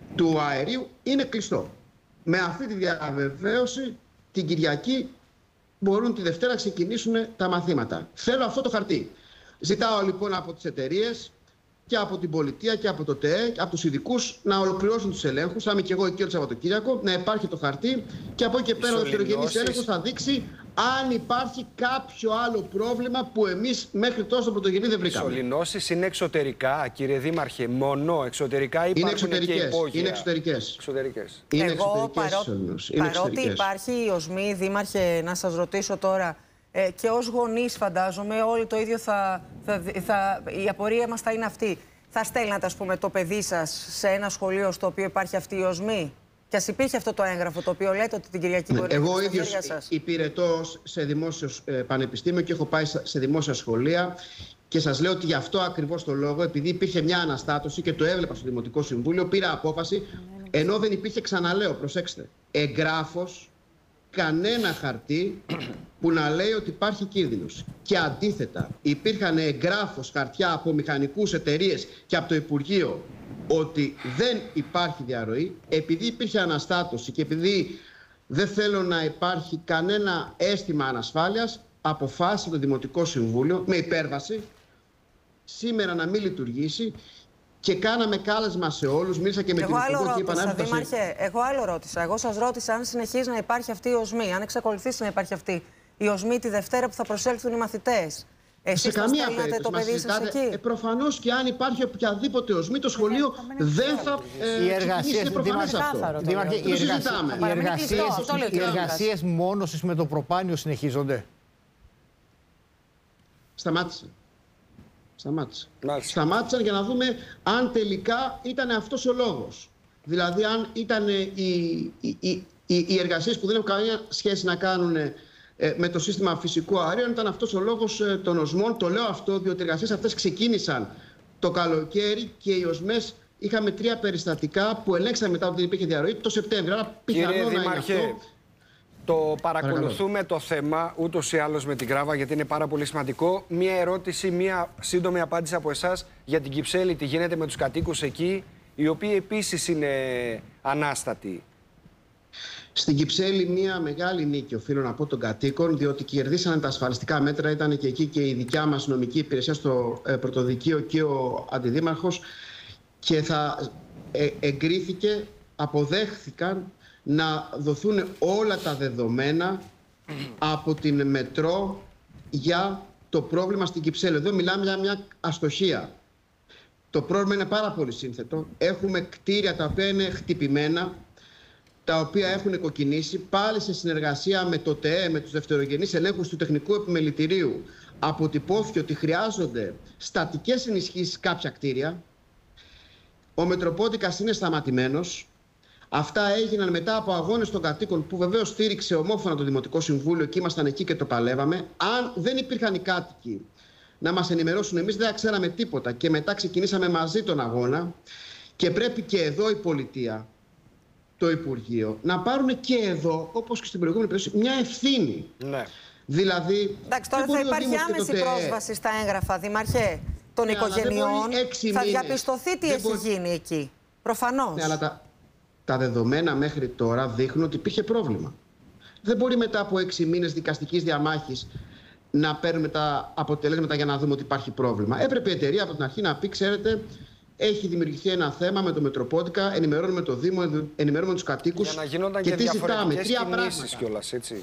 του αερίου είναι κλειστό. Με αυτή τη διαβεβαίωση την Κυριακή μπορούν τη Δευτέρα να ξεκινήσουν τα μαθήματα. Θέλω αυτό το χαρτί. Ζητάω λοιπόν από τις εταιρείες και από την πολιτεία και από το ΤΕΕ και από τους ειδικούς να ολοκληρώσουν τους ελέγχους. Θα είμαι και εγώ εκεί το Σαββατοκύριακο, να υπάρχει το χαρτί και από εκεί και πέρα ο δευτερογενής έλεγχος θα δείξει αν υπάρχει κάποιο άλλο πρόβλημα που εμείς μέχρι τώρα στο πρωτογενή δεν βρήκαμε.
Οι σωληνώσεις είναι εξωτερικά, κύριε Δήμαρχε, μόνο εξωτερικά ή υπάρχουν και υπόγεια?
Είναι εξωτερικές.
Εγώ παρότι υπάρχει η οσμή, Δήμαρχε, να σας ρωτήσω τώρα, και ως γονείς φαντάζομαι όλοι το ίδιο η απορία μας θα είναι αυτή. Θα στέλνατε, ας πούμε, το παιδί σας σε ένα σχολείο στο οποίο υπάρχει αυτή η οσμή? Και ας υπήρχε αυτό το έγγραφο το οποίο λέτε ότι την Κυριακή μπορεί να είναι στα χέρια σας.
Εγώ ίδιος υπηρετώ σε δημόσιο πανεπιστήμιο και έχω πάει σε δημόσια σχολεία και σας λέω ότι γι' αυτό ακριβώς το λόγο, επειδή υπήρχε μια αναστάτωση και το έβλεπα στο Δημοτικό Συμβούλιο, πήρα απόφαση, ενώ δεν υπήρχε, ξαναλέω, προσέξτε, εγγράφος, κανένα χαρτί που να λέει ότι υπάρχει κίνδυνος. Και αντίθετα, υπήρχαν εγγράφος χαρτιά από μηχανικούς, εταιρείες και από το Υπουργείο ότι δεν υπάρχει διαρροή. Επειδή υπήρχε αναστάτωση και επειδή δεν θέλω να υπάρχει κανένα αίσθημα ανασφάλειας, αποφάσισε το Δημοτικό Συμβούλιο με υπέρβαση σήμερα να μην λειτουργήσει. Και κάναμε κάλεσμα σε όλους, μίλησα και με την Υπουργό και είπα να έρθει.
Δήμαρχε, εγώ άλλο ρώτησα. Εγώ σας ρώτησα αν συνεχίζει να υπάρχει αυτή η οσμή, αν εξακολουθήσει να υπάρχει αυτή η οσμή τη Δευτέρα που θα προσέλθουν οι μαθητές. Εσείς θα στέλνατε το παιδί σας εκεί?
Προφανώς, και αν υπάρχει οποιαδήποτε οσμή, το σχολείο δεν θα ξεκινήσει. Είναι προφανές αυτό.
Οι εργασίες μόνωσης με το προπάνιο συνεχίζονται?
Σταμάτησαν για να δούμε αν τελικά ήταν αυτός ο λόγος. Δηλαδή αν ήταν οι εργασίες που δεν έχουν καμία σχέση να κάνουν με το σύστημα φυσικού αερίου, ήταν αυτός ο λόγος των οσμών. Το λέω αυτό διότι οι εργασίες αυτές ξεκίνησαν το καλοκαίρι και οι οσμές είχαμε 3 περιστατικά που ελέγξαμε μετά ότι δεν υπήρχε διαρροή το Σεπτέμβριο. Άρα πιθανό να είναι αυτό.
Το παρακολουθούμε το θέμα ούτως ή άλλως με την Γράβα, γιατί είναι πάρα πολύ σημαντικό. Μία ερώτηση, μία σύντομη απάντηση από εσάς για την Κυψέλη. Τι γίνεται με τους κατοίκους εκεί, οι οποίοι επίσης είναι ανάστατοι?
Στην Κυψέλη μία μεγάλη νίκη, οφείλω να πω, των κατοίκων, διότι κερδίσανε τα ασφαλιστικά μέτρα. Ήταν και εκεί και η δικιά μας νομική υπηρεσία στο Πρωτοδικείο και ο Αντιδήμαρχος και θα εγκρίθηκε, αποδέχθηκαν να δοθούν όλα τα δεδομένα από την Μετρό για το πρόβλημα στην Κυψέλη. Εδώ μιλάμε για μια αστοχία. Το πρόβλημα είναι πάρα πολύ σύνθετο. Έχουμε κτίρια τα οποία είναι χτυπημένα, τα οποία έχουν κοκκινήσει, πάλι σε συνεργασία με το ΤΕΕ, με τους δευτερογενείς ελέγχους του Τεχνικού Επιμελητηρίου. Αποτυπώθηκε ότι χρειάζονται στατικές ενισχύσεις κάποια κτίρια. Ο Μετροπόντικας είναι σταματημένος. Αυτά έγιναν μετά από αγώνες των κατοίκων που βεβαίως στήριξε ομόφωνα το Δημοτικό Συμβούλιο και ήμασταν εκεί και το παλεύαμε. Αν δεν υπήρχαν οι κάτοικοι να μας ενημερώσουν, εμείς δεν ξέραμε τίποτα και μετά ξεκινήσαμε μαζί τον αγώνα και πρέπει και εδώ η πολιτεία, το Υπουργείο, να πάρουν και εδώ, όπως και στην προηγούμενη περίπτωση, μια ευθύνη.
Ναι.
Δηλαδή,
εντάξει, τώρα θα υπάρχει άμεση πρόσβαση στα έγγραφα, Δήμαρχε, των οικογενειών. Θα διαπιστωθεί τι έχει γίνει εκεί. Προφανώς.
Ναι, αλλά τα δεδομένα μέχρι τώρα δείχνουν ότι υπήρχε πρόβλημα. Δεν μπορεί μετά από 6 μήνες δικαστικής διαμάχης να παίρνουμε τα αποτελέσματα για να δούμε ότι υπάρχει πρόβλημα. Έπρεπε η εταιρεία από την αρχή να πει, ξέρετε, έχει δημιουργηθεί ένα θέμα με το Μετροπόντικα, ενημερώνουμε το Δήμο, ενημερώνουμε τους κατοίκους.
Για να γινόταν και διαφορετικές κινήσεις κιόλας, έτσι.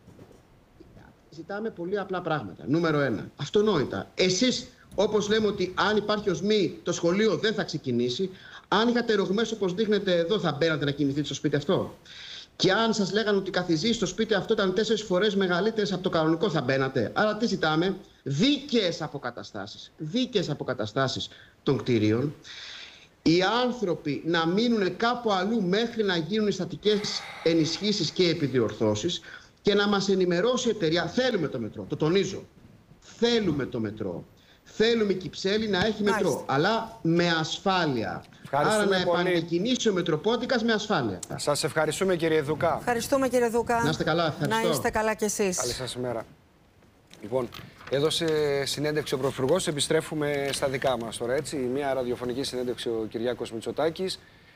Ζητάμε πολύ απλά πράγματα. Νούμερο 1. Αυτονόητα. Εσείς, όπως λέμε ότι αν υπάρχει οσμή, το σχολείο δεν θα ξεκινήσει. Αν είχατε ρογμές όπως δείχνετε εδώ, θα μπαίνατε να κοιμηθείτε στο σπίτι αυτό? Και αν σας λέγανε ότι η καθιζή στο σπίτι αυτό ήταν 4 φορές μεγαλύτερες από το κανονικό, θα μπαίνατε? Άρα τι ζητάμε? Δίκαιες αποκαταστάσεις. Δίκαιες αποκαταστάσεις των κτηρίων. Οι άνθρωποι να μείνουν κάπου αλλού μέχρι να γίνουν οι στατικές ενισχύσεις και επιδιορθώσεις και να μας ενημερώσει η εταιρεία. Θέλουμε το μετρό, το τονίζω. Θέλουμε το μετρό. Θέλουμε η Κυψέλη να έχει μετρό, αλλά με ασφάλεια. Άρα να επανεκκινήσει ο Μετροπόντικας με ασφάλεια.
Σας ευχαριστούμε, κύριε Δουκά.
Ευχαριστούμε, κύριε Δουκά.
Να είστε καλά. Ευχαριστώ.
Να είστε καλά κι εσείς.
Καλή σας ημέρα. Λοιπόν, έδωσε συνέντευξη ο Πρωθυπουργός, επιστρέφουμε στα δικά μας τώρα, έτσι. Μια ραδιοφωνική συνέντευξη ο Κυριάκος Μητσοτάκης.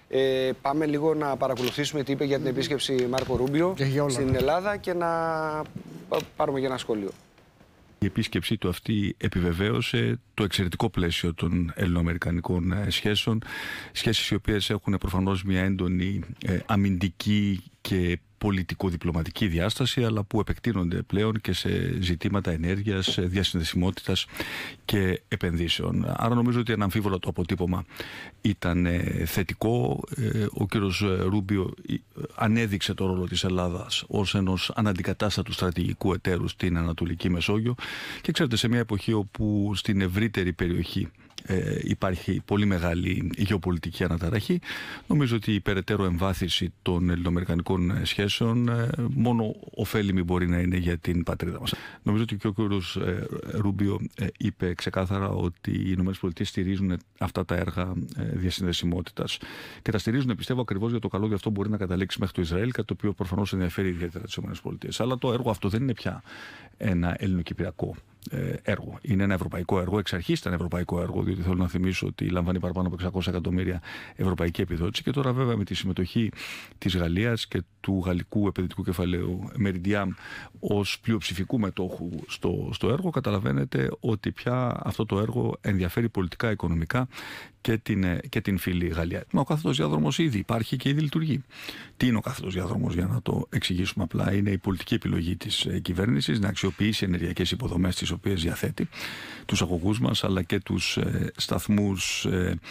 Πάμε λίγο να παρακολουθήσουμε τι είπε για την επίσκεψη Μάρκο Ρούμπιο στην Ελλάδα και να πάρουμε και ένα σχόλιο.
Η επίσκεψή του αυτή επιβεβαίωσε το εξαιρετικό πλαίσιο των ελληνοαμερικανικών σχέσεων. Σχέσεις οι οποίες έχουν προφανώς μια έντονη αμυντική και πολιτικο-διπλωματική διάσταση, αλλά που επεκτείνονται πλέον και σε ζητήματα ενέργειας, διασυνδεσιμότητας και επενδύσεων. Άρα νομίζω ότι αναμφίβολα το αποτύπωμα ήταν θετικό. Ο κύριος Ρούμπιο ανέδειξε το ρόλο της Ελλάδας ως ενός αναντικατάστατου στρατηγικού εταίρου στην Ανατολική Μεσόγειο και ξέρετε, σε μια εποχή όπου στην ευρύτερη περιοχή υπάρχει πολύ μεγάλη γεωπολιτική αναταραχή, νομίζω ότι η περαιτέρω εμβάθυνση των ελληνοαμερικανικών σχέσεων μόνο ωφέλιμη μπορεί να είναι για την πατρίδα μας. Νομίζω ότι και ο κ. Ρούμπιο είπε ξεκάθαρα ότι οι ΗΠΑ στηρίζουν αυτά τα έργα διασυνδεσιμότητας και τα στηρίζουν, πιστεύω, ακριβώς για το καλό, αυτό μπορεί να καταλήξει μέχρι το Ισραήλ, κάτι το οποίο προφανώς ενδιαφέρει ιδιαίτερα τις ΗΠΑ. Αλλά το έργο αυτό δεν είναι πια ένα ελληνοκυπριακό έργο. Είναι ένα ευρωπαϊκό έργο. Εξ αρχής ήταν ευρωπαϊκό έργο, διότι θέλω να θυμίσω ότι λαμβάνει παραπάνω από 600 εκατομμύρια ευρωπαϊκή επιδότηση. Και τώρα, βέβαια, με τη συμμετοχή της Γαλλίας και του γαλλικού επενδυτικού κεφαλαίου Meridiam ως πλειοψηφικού μετόχου στο έργο, καταλαβαίνετε ότι πια αυτό το έργο ενδιαφέρει πολιτικά, οικονομικά και την φίλη Γαλλία. Μα ο κάθετος διάδρομος ήδη υπάρχει και ήδη λειτουργεί. Τι είναι ο κάθετος διάδρομος, για να το εξηγήσουμε απλά? Είναι η πολιτική επιλογή της κυβέρνησης να αξιοποιήσει ενεργειακές υποδομές τις οποίες διαθέτει, τους αγωγούς μας, αλλά και τους σταθμούς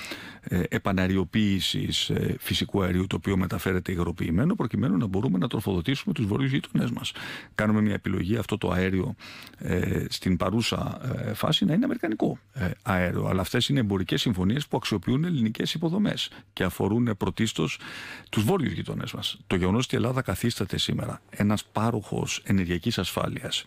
επαναριοποίησης φυσικού αερίου, το οποίο μεταφέρεται υγροποιημένο, προκειμένου να μπορούμε να τροφοδοτήσουμε τους βόρειους γείτονές μας. Κάνουμε μια επιλογή αυτό το αέριο στην παρούσα φάση να είναι αμερικανικό αέριο, αλλά αυτές είναι εμπορικές συμφωνίες που αξιοποιούν ελληνικές υποδομές και αφορούν πρωτίστως τους βόρειους γείτονές μας. Το γεγονός ότι η Ελλάδα καθίσταται σήμερα ένας πάροχος ενεργειακής ασφάλειας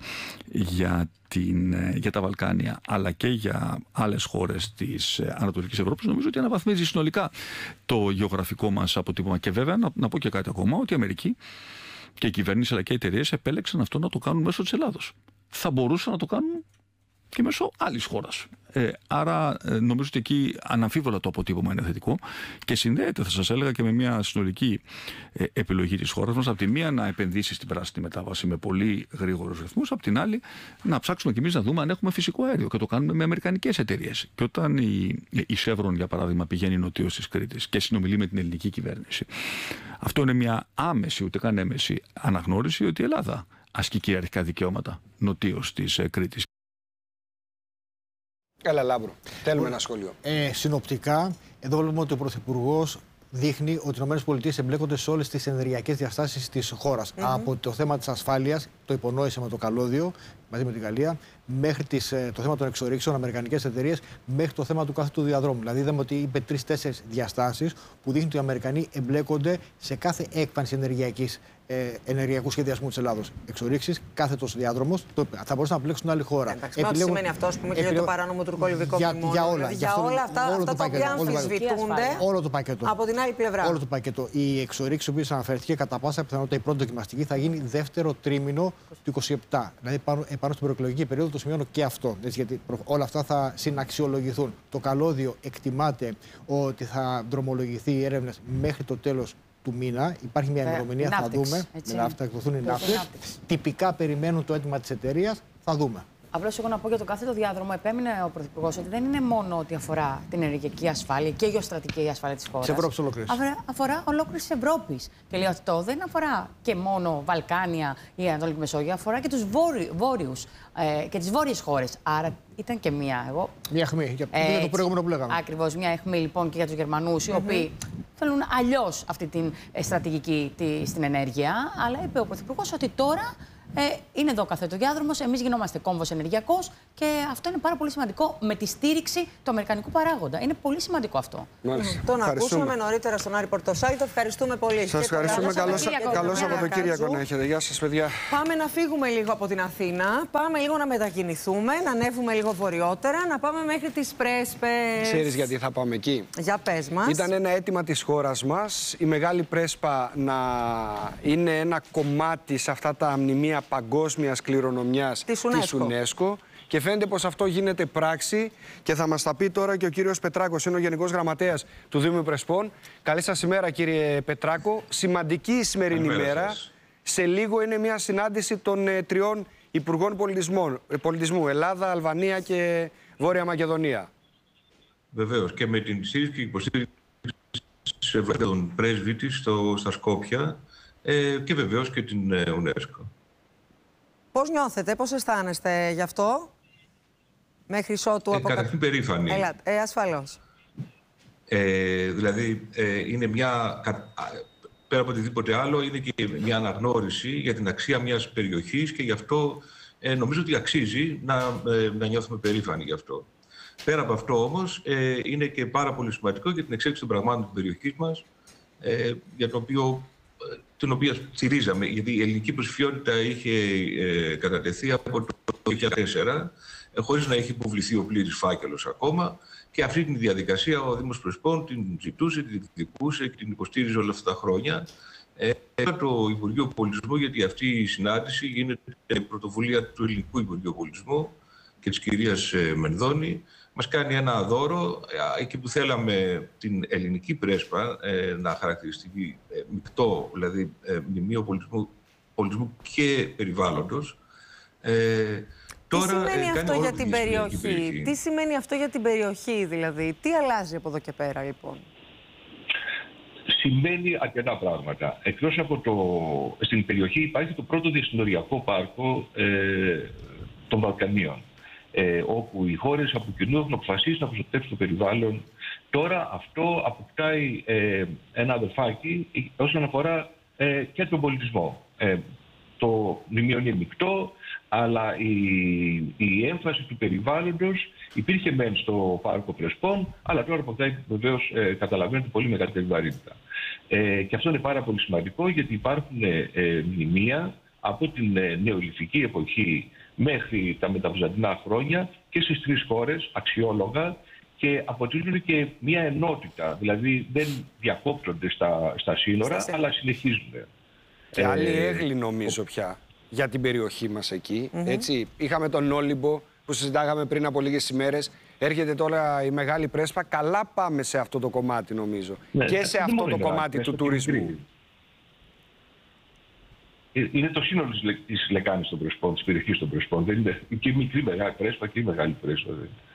για τα Βαλκάνια, αλλά και για άλλες χώρες της Ανατολικής Ευρώπης, νομίζω ότι αναβαθμίζει συνολικά το γεωγραφικό μας αποτύπωμα. Και βέβαια να πω και κάτι ακόμα, ότι η Αμερική και η κυβέρνηση αλλά και οι εταιρείες επέλεξαν αυτό να το κάνουν μέσω της Ελλάδος. Θα μπορούσαν να το κάνουν και μέσω άλλης χώρας. Άρα νομίζω ότι εκεί αναμφίβολα το αποτύπωμα είναι θετικό και συνδέεται, θα σας έλεγα, και με μια συνολική επιλογή της χώρας μας. Από τη μία να επενδύσει στην πράσινη μετάβαση με πολύ γρήγορους ρυθμούς, από την άλλη να ψάξουμε κι εμείς να δούμε αν έχουμε φυσικό αέριο, και το κάνουμε με αμερικανικές εταιρείες. Και όταν η Chevron, για παράδειγμα, πηγαίνει νοτίως της Κρήτης και συνομιλεί με την ελληνική κυβέρνηση, αυτό είναι μια άμεση, ούτε καν έμεση αναγνώριση ότι η Ελλάδα ασκεί κυριαρχικά δικαιώματα νοτίως της Κρήτης.
Έλα, Λάμπρο. Θέλουμε ένα σχόλιο.
Συνοπτικά, εδώ βλέπουμε ότι ο Πρωθυπουργός δείχνει ότι οι ΗΠΑ εμπλέκονται σε όλες τις ενεργειακές διαστάσεις της χώρας. Από το θέμα της ασφάλειας, το υπονόησε με το καλώδιο μαζί με την Γαλλία, μέχρι το θέμα των εξορίξεων, αμερικανικές εταιρείες, μέχρι το θέμα του κάθετου διαδρόμου. Δηλαδή, είδαμε ότι είπε 3-4 διαστάσεις που δείχνουν ότι οι Αμερικανοί εμπλέκονται σε κάθε έκφανση ενεργειακού σχεδιασμού της Ελλάδος. Εξορίξεις, κάθετος διάδρομος, θα μπορούσαν να πλέξουν άλλη χώρα.
Εντάξει, τι σημαίνει αυτό, ας πούμε, και για το παράνομο τουρκολιβικό μνημόνιο?
Για όλα.
Για όλα αυτά τα οποία αμφισβητούνται
όλο το πακέτο.
Από την άλλη πλευρά.
Όλο το πακέτο. Η εξορίξη που αναφέρθηκε, κατά πάσα πιθανότητα η πρώτη δοκιμαστική θα γίνει δεύτερο τρίμηνο του 2027. Δηλαδή επάνω στην προεκλογική περίοδο, το σημειώνω και αυτό. Γιατί όλα αυτά θα συναξιολογηθούν. Το καλώδιο εκτιμάται ότι θα δρομολογηθεί οι έρευνες μέχρι το τέλος του μήνα. Υπάρχει μια ημερομηνία, θα δούμε. Θα εκδοθούν οι ναύτες. Τυπικά περιμένουν το αίτημα της εταιρείας, θα δούμε.
Απλώς εγώ να πω για το κάθετο διάδρομο, επέμεινε ο Πρωθυπουργός ότι δεν είναι μόνο ότι αφορά την ενεργειακή ασφάλεια και γεωστρατική ασφάλεια της χώρας.
Της Ευρώπης ολόκληρης.
Αφορά ολόκληρης της Ευρώπης. Και λέει αυτό δεν αφορά και μόνο Βαλκάνια ή Ανατολική Μεσόγειο, αφορά και τους βόρειους και τις βόρειες χώρες. Άρα ήταν και μια
αιχμή. Για το προηγούμενο που λέγαμε.
Ακριβώς, μια αιχμή λοιπόν και για τους Γερμανούς, οι οποίοι θέλουν αλλιώς αυτή την στρατηγική στην ενέργεια. Αλλά είπε ο Πρωθυπουργός ότι τώρα είναι εδώ κάθετο διάδρομος, εμείς γινόμαστε κόμβος ενεργειακός και αυτό είναι πάρα πολύ σημαντικό με τη στήριξη του αμερικανικού παράγοντα. Είναι πολύ σημαντικό αυτό.
Τον ακούσαμε νωρίτερα στον Άρη Πορτοσάλη. Ευχαριστούμε πολύ.
Σας ευχαριστούμε. Καλό Σαββατοκύριακο να έχετε. Γεια σας, παιδιά.
Πάμε να φύγουμε λίγο από την Αθήνα. Πάμε λίγο να μετακινηθούμε, να ανέβουμε λίγο βορειότερα, να πάμε μέχρι τις Πρέσπες.
Ξέρεις γιατί θα πάμε εκεί?
Για πες μας.
Ήταν ένα αίτημα της χώρας μας η Μεγάλη Πρέσπα να είναι ένα κομμάτι σε αυτά τα μνημεία παγκόσμιας κληρονομιάς της UNESCO. και φαίνεται πως αυτό γίνεται πράξη και θα μας τα πει τώρα και ο κύριος Πετράκος, είναι ο Γενικός Γραμματέας του Δήμου Πρεσπών. Καλή σας ημέρα, κύριε Πετράκο. Σημαντική η σημερινή ημέρα. Σε λίγο είναι μια συνάντηση των τριών Υπουργών Πολιτισμού, Ελλάδα, Αλβανία και Βόρεια Μακεδονία.
Βεβαίως, και με την στήριξη και υποστήριξη των πρέσβη της στα Σκόπια και βεβαίως και την UNESCO.
Πώς νιώθετε, πώς αισθάνεστε γι' αυτό, μέχρι ότου
καταρχήν περήφανοι.
Ασφαλώς.
Δηλαδή, είναι μια... Πέρα από οτιδήποτε άλλο, είναι και μια αναγνώριση για την αξία μιας περιοχής και γι' αυτό νομίζω ότι αξίζει να νιώθουμε περήφανοι γι' αυτό. Πέρα από αυτό όμως, είναι και πάρα πολύ σημαντικό για την εξέλιξη των πραγμάτων της περιοχής μας, για την οποία στηρίζαμε, γιατί η ελληνική προσφυγιότητα είχε κατατεθεί από το 2004, χωρίς να έχει υποβληθεί ο πλήρης φάκελος ακόμα, και αυτή την διαδικασία ο Δήμος Πρεσπών την ζητούσε, την διεκδικούσε και την υποστήριζε όλα αυτά τα χρόνια. Το Υπουργείο Πολιτισμού, γιατί αυτή η συνάντηση γίνεται πρωτοβουλία του Ελληνικού Υπουργείου Πολιτισμού και της κυρίας Μενδώνη, μας κάνει ένα δώρο εκεί που θέλαμε την ελληνική πρέσπα να χαρακτηριστεί μεικτό, δηλαδή μνημείο πολιτισμού και περιβάλλοντος.
Τι σημαίνει αυτό για την περιοχή, τι σημαίνει αυτό για την περιοχή δηλαδή, τι αλλάζει από εδώ και πέρα λοιπόν?
Σημαίνει αρκετά πράγματα. Εκτός από στην περιοχή υπάρχει το πρώτο διασυνοριακό πάρκο των Βαλκανίων, όπου οι χώρες από κοινού έχουν αποφασίσει να προστατεύσουν το περιβάλλον. Τώρα αυτό αποκτάει ένα αδερφάκι όσον αφορά και τον πολιτισμό. Το μνημείο είναι μεικτό, αλλά η έμφαση του περιβάλλοντος υπήρχε μεν στο πάρκο Πρεσπών, αλλά τώρα αποκτάει βεβαίως, καταλαβαίνετε, πολύ μεγαλύτερη βαρύτητα. Και αυτό είναι πάρα πολύ σημαντικό, γιατί υπάρχουν μνημεία από την νεολιθική εποχή μέχρι τα μεταβυζαντινά χρόνια και στις τρεις χώρες αξιόλογα και αποτελούν και μια ενότητα. Δηλαδή δεν διακόπτονται στα σύνορα, αλλά συνεχίζουν.
Και άλλη έγκλη νομίζω πια για την περιοχή μας εκεί. Έτσι. Είχαμε τον Όλυμπο που συζητάγαμε πριν από λίγες ημέρες. Έρχεται τώρα η Μεγάλη Πρέσπα. Καλά πάμε σε αυτό το κομμάτι νομίζω. Ναι, και σε αυτό το κομμάτι του τουρισμού.
Είναι το σύνολο της λεκάνης των Πρεσπών, της περιοχής των Πρεσπών. Δεν είναι και η μικρή Μεγάλη Πρέσπα και η Μεγάλη Πρέσπα.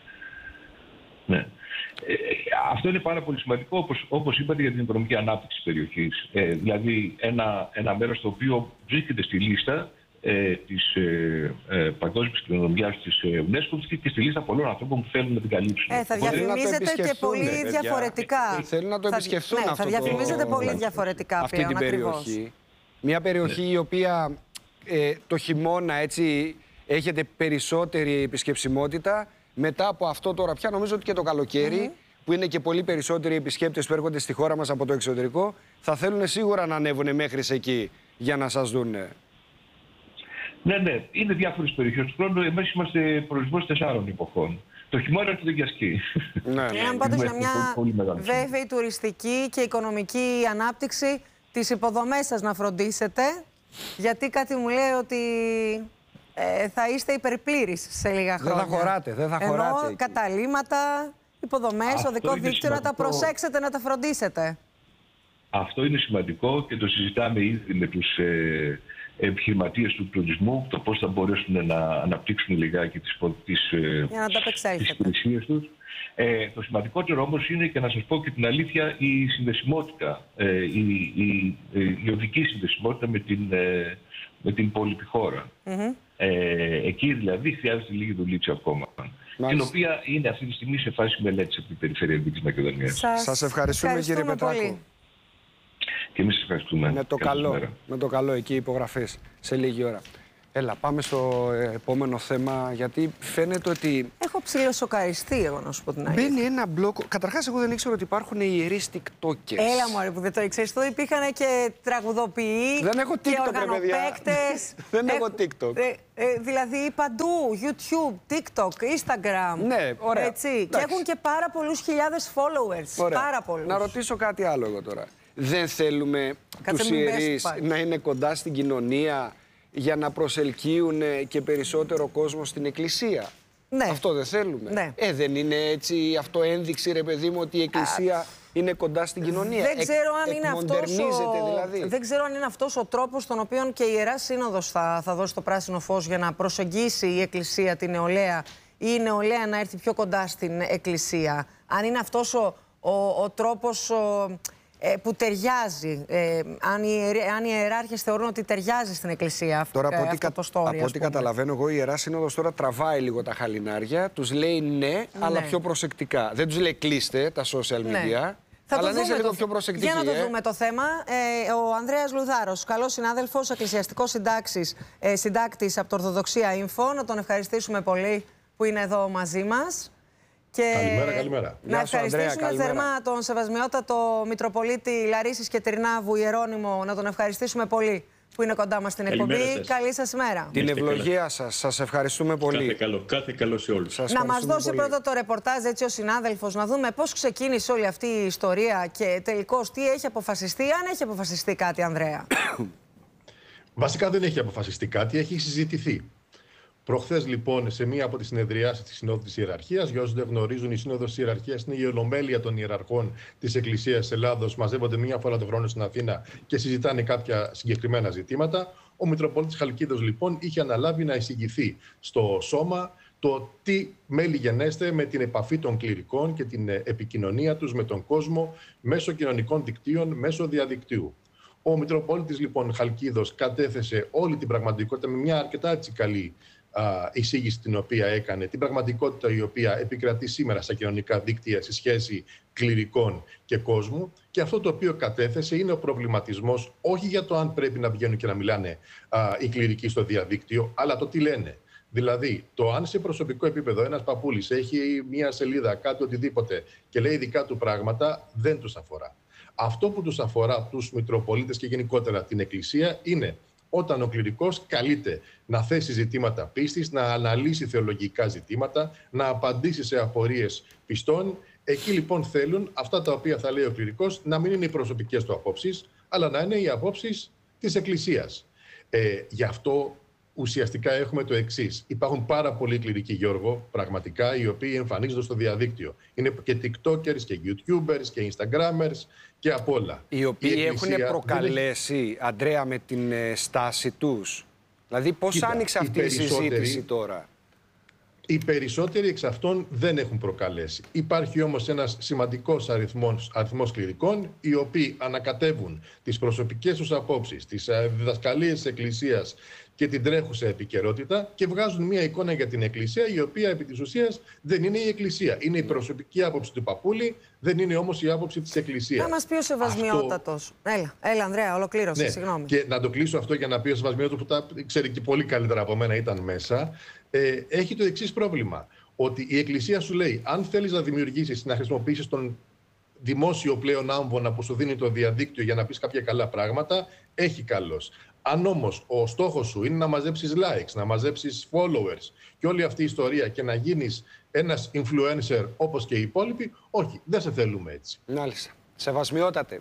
Ναι. Αυτό είναι πάρα πολύ σημαντικό, όπως είπατε, για την οικονομική ανάπτυξη της περιοχής. Δηλαδή ένα μέρος το οποίο βρίσκεται στη λίστα της παγκόσμιας κληρονομιάς της UNESCO και στη λίστα πολλών ανθρώπων που θέλουν να την καλύψουν.
Θα διαφημίζετε και πολύ διαφορετικά.
Θέλουν να το επισκεφθούν αυτό.
Θα διαφημίζετε πολύ διαφορετικά
αυτή την περιοχή. Μια περιοχή η οποία το χειμώνα έτσι έχετε περισσότερη επισκεψιμότητα. Μετά από αυτό τώρα πια νομίζω ότι και το καλοκαίρι, που είναι και πολύ περισσότεροι επισκέπτες που έρχονται στη χώρα μας από το εξωτερικό, θα θέλουν σίγουρα να ανέβουν μέχρι εκεί για να σας δούνε.
Ναι. Είναι διάφορες περιοχές του χρόνου. Εμείς είμαστε προορισμός 4 εποχών. Το χειμώνα έρχονται για σκι.
Αν πάτε σε μια βέβαιη τουριστική και οικονομική ανάπτυξη, τις υποδομές σας να φροντίσετε, γιατί κάτι μου λέει ότι θα είστε υπερπλήρεις σε λίγα χρόνια.
Δεν θα χωράτε.
Ενώ καταλύματα, υποδομές, οδικό δίκτυο, να τα προσέξετε, να τα φροντίσετε. Αυτό είναι σημαντικό και το συζητάμε ήδη με τους επιχειρηματίες του τουρισμού, το πώς θα μπορέσουν να αναπτύξουν λιγάκι τις υπηρεσίες τους. Το σημαντικότερο όμως είναι, και να σας πω και την αλήθεια, η συνδεσιμότητα, η οδική συνδεσιμότητα με την υπόλοιπη χώρα. Εκεί δηλαδή χρειάζεται λίγη δουλίτσα ακόμα. Την οποία είναι αυτή τη στιγμή σε φάση μελέτης από την περιφέρεια της Μακεδονίας.
Σας ευχαριστούμε κύριε Πετράκο.
Και εμείς σας ευχαριστούμε.
Με το καλό εκεί υπογραφής σε λίγη ώρα. Έλα, πάμε στο επόμενο θέμα, γιατί φαίνεται ότι...
Έχω ψιλοσοκαριστεί, εγώ να σου πω την αλήθεια.
Μπαίνει ένα μπλοκ. Καταρχάς, εγώ δεν ήξερα ότι υπάρχουν ιερείς TikTokers.
Έλα μωρέ που δεν το ήξερες. Εδώ υπήρχαν και τραγουδοποιοί.
Δεν έχω TikTok,
και οργανοπαίκτες.
Δεν έχω TikTok.
Δηλαδή παντού, YouTube, TikTok, Instagram.
Ναι, ωραία.
Έτσι. Και έχουν και πάρα πολλούς χιλιάδες followers.
Ωραία.
Πάρα πολλούς.
Να ρωτήσω κάτι άλλο εγώ τώρα. Δεν θέλουμε τους ιερείς να είναι κοντά στην κοινωνία για να προσελκύουν και περισσότερο κόσμο στην εκκλησία?
Ναι.
Αυτό δεν θέλουμε.
Ναι.
Δεν είναι έτσι αυτό ένδειξη, ρε παιδί μου, ότι η Εκκλησία είναι κοντά στην κοινωνία.
Δεν ξέρω αν είναι αυτός ο τρόπος στον οποίο και η Ιερά Σύνοδος θα δώσει το πράσινο φως για να προσεγγίσει η Εκκλησία την νεολαία ή η νεολαία να έρθει πιο κοντά στην Εκκλησία. Αν είναι αυτός ο τρόπος που ταιριάζει, αν οι ιεράρχες θεωρούν ότι ταιριάζει στην Εκκλησία
τώρα,
από
ό,τι καταλαβαίνω εγώ, η Ιερά Σύνοδος τώρα τραβάει λίγο τα χαλινάρια, τους λέει ναι, αλλά πιο προσεκτικά. Δεν τους λέει κλείστε τα social media. Αλλά να είσαι λίγο πιο προσεκτική.
Για να το δούμε το θέμα. Ο Ανδρέας Λουδάρος, καλός συνάδελφος, εκκλησιαστικός συντάκτης από το Ορθοδοξία Info. Να τον ευχαριστήσουμε πολύ που είναι εδώ μαζί μας. Και
καλημέρα.
Να ευχαριστήσουμε θερμά τον Σεβασμιότατο Μητροπολίτη Λαρίσης και Τυρνάβου Ιερώνυμο, να τον ευχαριστήσουμε πολύ που είναι κοντά μας στην εκπομπή. Καλή σας ημέρα.
Την ευλογία σας. Σας ευχαριστούμε πολύ.
Κάθε καλό σε όλους.
Να μας δώσει πρώτα το ρεπορτάζ έτσι ο συνάδελφος, να δούμε πώς ξεκίνησε όλη αυτή η ιστορία και τελικώς τι έχει αποφασιστεί, αν έχει αποφασιστεί κάτι, Ανδρέα.
Βασικά δεν έχει αποφασιστεί κάτι, έχει συζητηθεί. Προχθές, λοιπόν, σε μία από τις συνεδριάσεις της Συνόδου της Ιεραρχίας, για όσους δεν γνωρίζουν, η Σύνοδος της Ιεραρχίας είναι η ολομέλεια των ιεραρχών της Εκκλησίας Ελλάδος. Μαζεύονται μία φορά το χρόνο στην Αθήνα και συζητάνε κάποια συγκεκριμένα ζητήματα. Ο Μητροπολίτης Χαλκίδος, λοιπόν, είχε αναλάβει να εισηγηθεί στο σώμα το τι μέλη γενέστε με την επαφή των κληρικών και την επικοινωνία τους με τον κόσμο μέσω κοινωνικών δικτύων, μέσω διαδικτύου. Ο Μητροπολίτης, λοιπόν, Χαλκίδος κατέθεσε όλη την πραγματικότητα με μια αρκετά έτσι καλή εισήγηση την οποία έκανε, την πραγματικότητα η οποία επικρατεί σήμερα στα κοινωνικά δίκτυα σε σχέση κληρικών και κόσμου, και αυτό το οποίο κατέθεσε είναι ο προβληματισμός όχι για το αν πρέπει να βγαίνουν και να μιλάνε οι κληρικοί στο διαδίκτυο, αλλά το τι λένε. Δηλαδή, το αν σε προσωπικό επίπεδο ένας παππούλης έχει μία σελίδα, κάτι οτιδήποτε και λέει δικά του πράγματα, δεν τους αφορά. Αυτό που τους αφορά τους Μητροπολίτες και γενικότερα την Εκκλησία είναι όταν ο κληρικός καλείται να θέσει ζητήματα πίστης, να αναλύσει θεολογικά ζητήματα, να απαντήσει σε απορίες πιστών. Εκεί, λοιπόν, θέλουν αυτά τα οποία θα λέει ο κληρικός να μην είναι οι προσωπικές του απόψεις, αλλά να είναι οι απόψεις της Εκκλησίας. Γι' αυτό ουσιαστικά έχουμε το εξής. Υπάρχουν πάρα πολλοί κληρικοί, Γιώργο, πραγματικά, οι οποίοι εμφανίζονται στο διαδίκτυο. Είναι και TikTokers και YouTubers και Instagrammers και απ' όλα.
Οι οποίοι έχουν προκαλέσει, Ανδρέα, με την στάση τους. Δηλαδή, πώς άνοιξε αυτή η συζήτηση τώρα.
Οι περισσότεροι εξ αυτών δεν έχουν προκαλέσει. Υπάρχει όμως ένας σημαντικός αριθμός κληρικών, οι οποίοι ανακατεύουν τις προσωπικές τους απόψεις, τις διδασκαλίες της Εκκλησίας και την τρέχουσα επικαιρότητα και βγάζουν μια εικόνα για την Εκκλησία, η οποία επί της ουσίας δεν είναι η Εκκλησία. Είναι η προσωπική άποψη του παππούλη, δεν είναι όμως η άποψη της Εκκλησίας.
Να μας πει ο Σεβασμιότατος. Έλα, Ανδρέα, ολοκλήρωσε,
ναι,
συγγνώμη.
Και να το κλείσω αυτό για να πει ο Σεβασμιότατος, που τα ξέρει και πολύ καλύτερα από μένα, ήταν μέσα. Έχει το εξής πρόβλημα. Ότι η Εκκλησία σου λέει, αν θέλεις να δημιουργήσεις, να χρησιμοποιήσεις τον δημόσιο πλέον άμβονα που σου δίνει το διαδίκτυο για να πεις κάποια καλά πράγματα, έχει καλώς. Αν όμως ο στόχος σου είναι να μαζέψεις likes, να μαζέψεις followers και όλη αυτή η ιστορία και να γίνεις ένας influencer όπως και οι υπόλοιποι, όχι, δεν σε θέλουμε έτσι.
Μάλιστα. Σεβασμιότατε.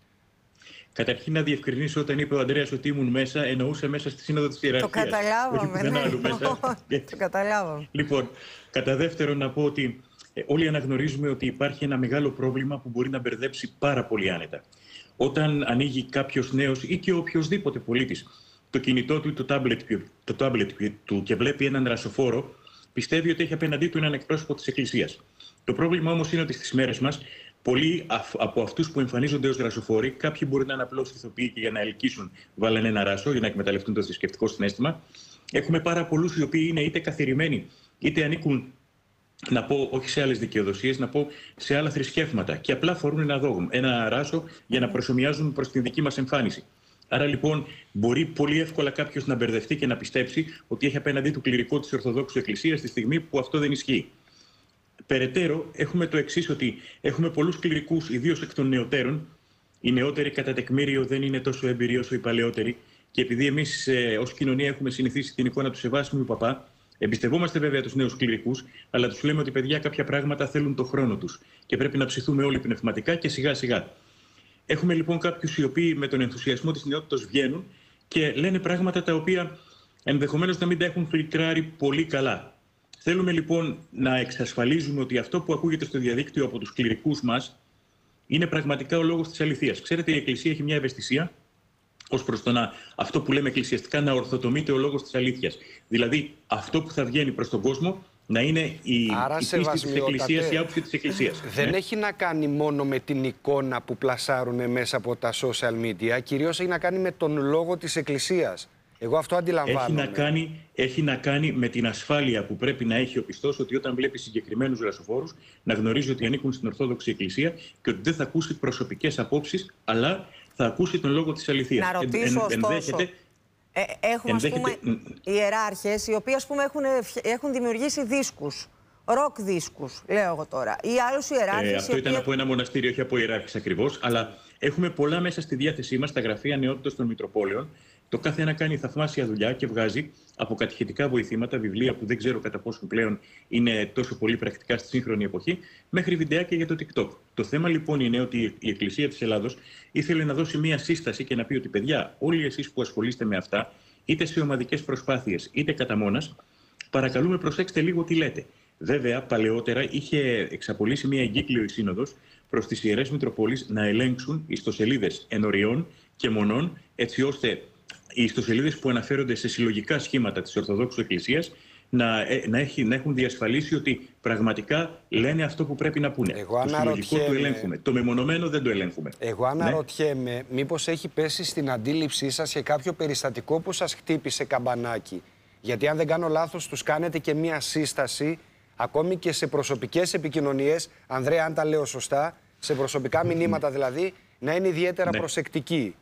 Καταρχήν να διευκρινίσω, όταν είπε ο Ανδρέας ότι ήμουν μέσα, εννοούσε μέσα στη Σύνοδο της Ιεραρχίας.
Το καταλάβαμε, ναι. Το καταλάβαμε.
Λοιπόν, κατά δεύτερον να πω ότι όλοι αναγνωρίζουμε ότι υπάρχει ένα μεγάλο πρόβλημα που μπορεί να μπερδέψει πάρα πολύ άνετα. Όταν ανοίγει κάποιος νέος ή και οποιοδήποτε πολίτης το κινητό του, το τάμπλετ του και βλέπει έναν ρασοφόρο, πιστεύει ότι έχει απέναντί του έναν εκπρόσωπο της Εκκλησίας. Το πρόβλημα όμως είναι ότι στις μέρες μας πολλοί από αυτούς που εμφανίζονται ως ρασοφόροι, κάποιοι μπορεί να είναι απλώς ηθοποιοί και για να ελκύσουν βάλανε ένα ράσο για να εκμεταλλευτούν το θρησκευτικό συναίσθημα. Έχουμε πάρα πολλούς οι οποίοι είναι είτε καθιερωμένοι είτε ανήκουν, να πω όχι σε άλλες δικαιοδοσίες, να πω σε άλλα θρησκεύματα και απλά φορούν ένα ράσο για να προσομοιάζουν προς την δική μας εμφάνιση. Άρα λοιπόν μπορεί πολύ εύκολα κάποιος να μπερδευτεί και να πιστέψει ότι έχει απέναντί του κληρικό της Ορθοδόξου Εκκλησίας τη στιγμή που αυτό δεν ισχύει. Περαιτέρω, έχουμε το εξής, ότι έχουμε πολλούς κληρικούς, ιδίως εκ των νεωτέρων. Οι νεότεροι κατά τεκμήριο δεν είναι τόσο έμπειροι όσο οι παλαιότεροι. Και επειδή εμείς ως κοινωνία έχουμε συνηθίσει την εικόνα του σεβάσιμου παπά, εμπιστευόμαστε βέβαια τους νέους κληρικούς, αλλά τους λέμε ότι παιδιά κάποια πράγματα θέλουν το χρόνο τους και πρέπει να ψηθούμε όλοι πνευματικά και σιγά σιγά. Έχουμε λοιπόν κάποιους οι οποίοι με τον ενθουσιασμό της νεότητας βγαίνουν και λένε πράγματα τα οποία ενδεχομένως να μην τα έχουν φιλτράρει πολύ καλά. Θέλουμε λοιπόν να εξασφαλίζουμε ότι αυτό που ακούγεται στο διαδίκτυο από τους κληρικούς μας είναι πραγματικά ο λόγος της αληθείας. Ξέρετε, η Εκκλησία έχει μια ευαισθησία ως προς το αυτό που λέμε εκκλησιαστικά να ορθοτομείται ο λόγος της αλήθειας. Δηλαδή, αυτό που θα βγαίνει προς τον κόσμο να είναι η πίστη της Εκκλησίας, η άποψη της Εκκλησίας.
Δεν έχει να κάνει μόνο με την εικόνα που πλασάρουν μέσα από τα social media, κυρίως έχει να κάνει με τον λόγο της Εκκλησίας. Εγώ αυτό αντιλαμβάνομαι.
Έχει να κάνει με την ασφάλεια που πρέπει να έχει ο πιστός, ότι όταν βλέπει συγκεκριμένους δρασοφόρους να γνωρίζει ότι ανήκουν στην Ορθόδοξη Εκκλησία και ότι δεν θα ακούσει προσωπικές απόψεις, αλλά θα ακούσει τον λόγο της αληθείας.
Να ρωτήσω ωστόσο, έχουμε ας πούμε ιεράρχες οι οποίοι ας πούμε έχουν δημιουργήσει δίσκους, ροκ δίσκους, λέω εγώ τώρα, ή άλλους ιεράρχες.
Αυτό ήταν από ένα μοναστήριο, όχι από ιεράρχες ακριβώς, αλλά έχουμε πολλά μέσα στη διάθεσή μας, στα γραφεία νεότητας των Μητροπόλεων. Το κάθε ένα κάνει θαυμάσια δουλειά και βγάζει από κατηχητικά βοηθήματα, βιβλία που δεν ξέρω κατά πόσο πλέον είναι τόσο πολύ πρακτικά στη σύγχρονη εποχή, μέχρι βιντεάκια για το TikTok. Το θέμα λοιπόν είναι ότι η Εκκλησία της Ελλάδος ήθελε να δώσει μία σύσταση και να πει ότι παιδιά, όλοι εσείς που ασχολείστε με αυτά, είτε σε ομαδικές προσπάθειες είτε κατά μόνας, παρακαλούμε προσέξτε λίγο τι λέτε. Βέβαια, παλαιότερα είχε εξαπολύσει μία εγκύκλιο η Σύνοδος προς τις Ιερές Μητροπόλεις να ελέγξουν ιστοσελίδες ενωριών και μονών, έτσι ώστε οι ιστοσελίδες που αναφέρονται σε συλλογικά σχήματα της Ορθοδόξου Εκκλησίας να έχουν διασφαλίσει ότι πραγματικά λένε αυτό που πρέπει να πούνε. Το συλλογικό το ελέγχουμε. Το μεμονωμένο δεν το ελέγχουμε.
Εγώ αναρωτιέμαι μήπως έχει πέσει στην αντίληψή σας και κάποιο περιστατικό που σας χτύπησε καμπανάκι. Γιατί αν δεν κάνω λάθος τους κάνετε και μία σύσταση ακόμη και σε προσωπικές επικοινωνίες, Ανδρέα, αν τα λέω σωστά, σε προσωπικά μηνύματα δηλαδή, να είναι ιδιαίτερα προσεκτικοί.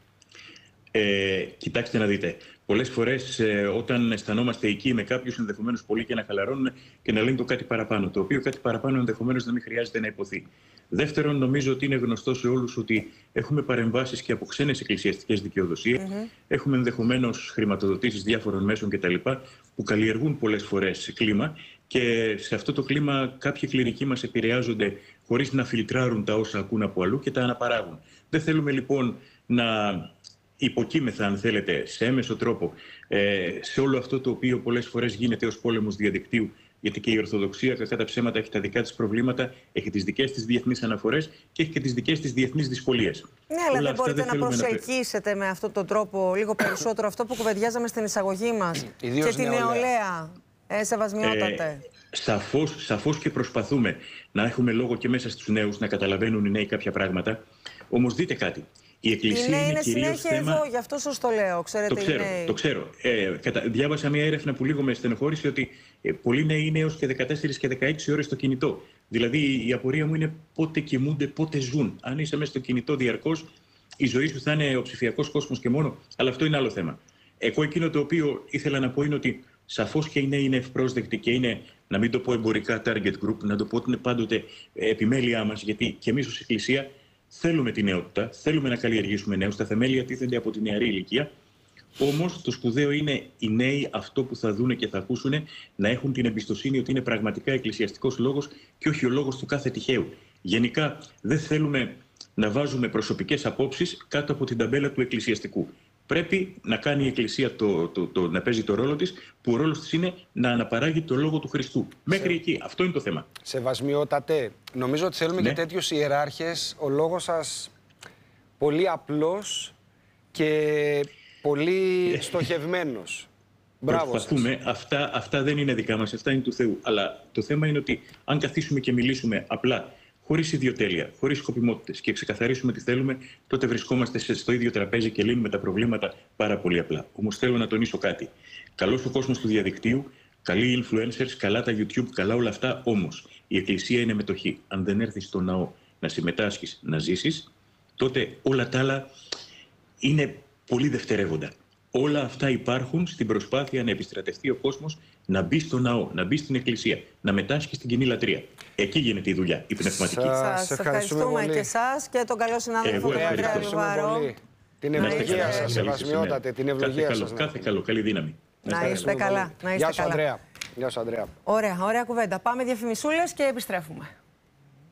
Κοιτάξτε να δείτε. Πολλές φορές όταν αισθανόμαστε εκεί με κάποιους, ενδεχομένως πολλοί και να χαλαρώνουν και να λένε το κάτι παραπάνω, το οποίο κάτι παραπάνω ενδεχομένως να μην χρειάζεται να υποθεί. Δεύτερον, νομίζω ότι είναι γνωστό σε όλους ότι έχουμε παρεμβάσεις και από ξένες εκκλησιαστικές δικαιοδοσίες. Έχουμε ενδεχομένως χρηματοδοτήσεις διάφορων μέσων κτλ. Που καλλιεργούν πολλές φορές κλίμα και σε αυτό το κλίμα κάποιοι κληρικοί μας επηρεάζονται χωρίς να φιλτράρουν τα όσα ακούν από αλλού και τα αναπαράγουν. Δεν θέλουμε λοιπόν να υποκείμεθα, αν θέλετε, σε έμεσο τρόπο σε όλο αυτό το οποίο πολλές φορές γίνεται ως πόλεμος διαδικτύου, γιατί και η Ορθοδοξία, κατά τα ψέματα, έχει τα δικά της προβλήματα, έχει τις δικές της διεθνείς αναφορές και έχει και τις δικές της διεθνείς δυσκολίες.
Ναι, αλλά δεν μπορείτε να προσελκύσετε με αυτόν τον τρόπο λίγο περισσότερο αυτό που κουβεντιάζαμε στην εισαγωγή μας και την νεολαία. Σεβασμιότατε.
Σαφώς και προσπαθούμε να έχουμε λόγο και μέσα στους νέους, να καταλαβαίνουν οι νέοι κάποια πράγματα. Όμως δείτε κάτι. Η Εκκλησία είναι κυρίως θέμα...
εδώ, γι' αυτό σας το λέω. Ξέρετε,
το ξέρω. Διάβασα μια έρευνα που λίγο με στενοχώρησε ότι πολλοί νέοι είναι έως και 14 και 16 ώρες στο κινητό. Δηλαδή η απορία μου είναι πότε κοιμούνται, πότε ζουν. Αν είσαι μέσα στο κινητό διαρκώς, η ζωή σου θα είναι ο ψηφιακός κόσμος και μόνο. Αλλά αυτό είναι άλλο θέμα. Εγώ εκείνο το οποίο ήθελα να πω είναι ότι σαφώς και οι νέοι είναι ευπρόσδεκτοι και είναι, να μην το πω εμπορικά target group, να το πω ότι είναι πάντοτε επιμέλειά μας, γιατί και εμείς ως Εκκλησία θέλουμε τη νεότητα, θέλουμε να καλλιεργήσουμε νέους. Τα θεμέλια τίθενται από τη νεαρή ηλικία. Όμως το σπουδαίο είναι οι νέοι αυτό που θα δούνε και θα ακούσουν να έχουν την εμπιστοσύνη ότι είναι πραγματικά εκκλησιαστικός λόγος και όχι ο λόγος του κάθε τυχαίου. Γενικά δεν θέλουμε να βάζουμε προσωπικές απόψεις κάτω από την ταμπέλα του εκκλησιαστικού. Πρέπει να κάνει η Εκκλησία να παίζει το ρόλο της, που ο ρόλος της είναι να αναπαράγει το λόγο του Χριστού. Μέχρι εκεί. Αυτό είναι το θέμα.
Σεβασμιότατε, νομίζω ότι θέλουμε και τέτοιους ιεράρχες. Ο λόγος σας πολύ απλός και πολύ στοχευμένος. Μπράβο.
Προσπαθούμε. Αυτά δεν είναι δικά μας, αυτά είναι του Θεού. Αλλά το θέμα είναι ότι αν καθίσουμε και μιλήσουμε απλά, χωρίς ιδιοτέλεια, χωρίς σκοπιμότητες και ξεκαθαρίσουμε τι θέλουμε, τότε βρισκόμαστε στο ίδιο τραπέζι και λύνουμε τα προβλήματα πάρα πολύ απλά. Όμως θέλω να τονίσω κάτι. Καλός ο κόσμος του διαδικτύου, καλοί influencers, καλά τα YouTube, καλά όλα αυτά. Όμως η Εκκλησία είναι μετοχή. Αν δεν έρθεις στο ναό να συμμετάσχεις, να ζήσεις, τότε όλα τα άλλα είναι πολύ δευτερεύοντα. Όλα αυτά υπάρχουν στην προσπάθεια να επιστρατευτεί ο κόσμος, να μπει στο ναό, να μπει στην Εκκλησία, να μετάσχει στην κοινή λατρεία. Εκεί γίνεται η δουλειά, η πνευματική.
Σας ευχαριστούμε και εσάς και τον καλό συνάδελφο τον Ανδρέα Λιβάρο.
Την ευλογία σας, σεβασμιότατε, την ευλογία σας.
Κάθε καλό, καλή δύναμη.
Να είστε καλά.
Γεια σου, Ανδρέα.
Ωραία κουβέντα. Πάμε διαφημισούλες και επιστρέφουμε.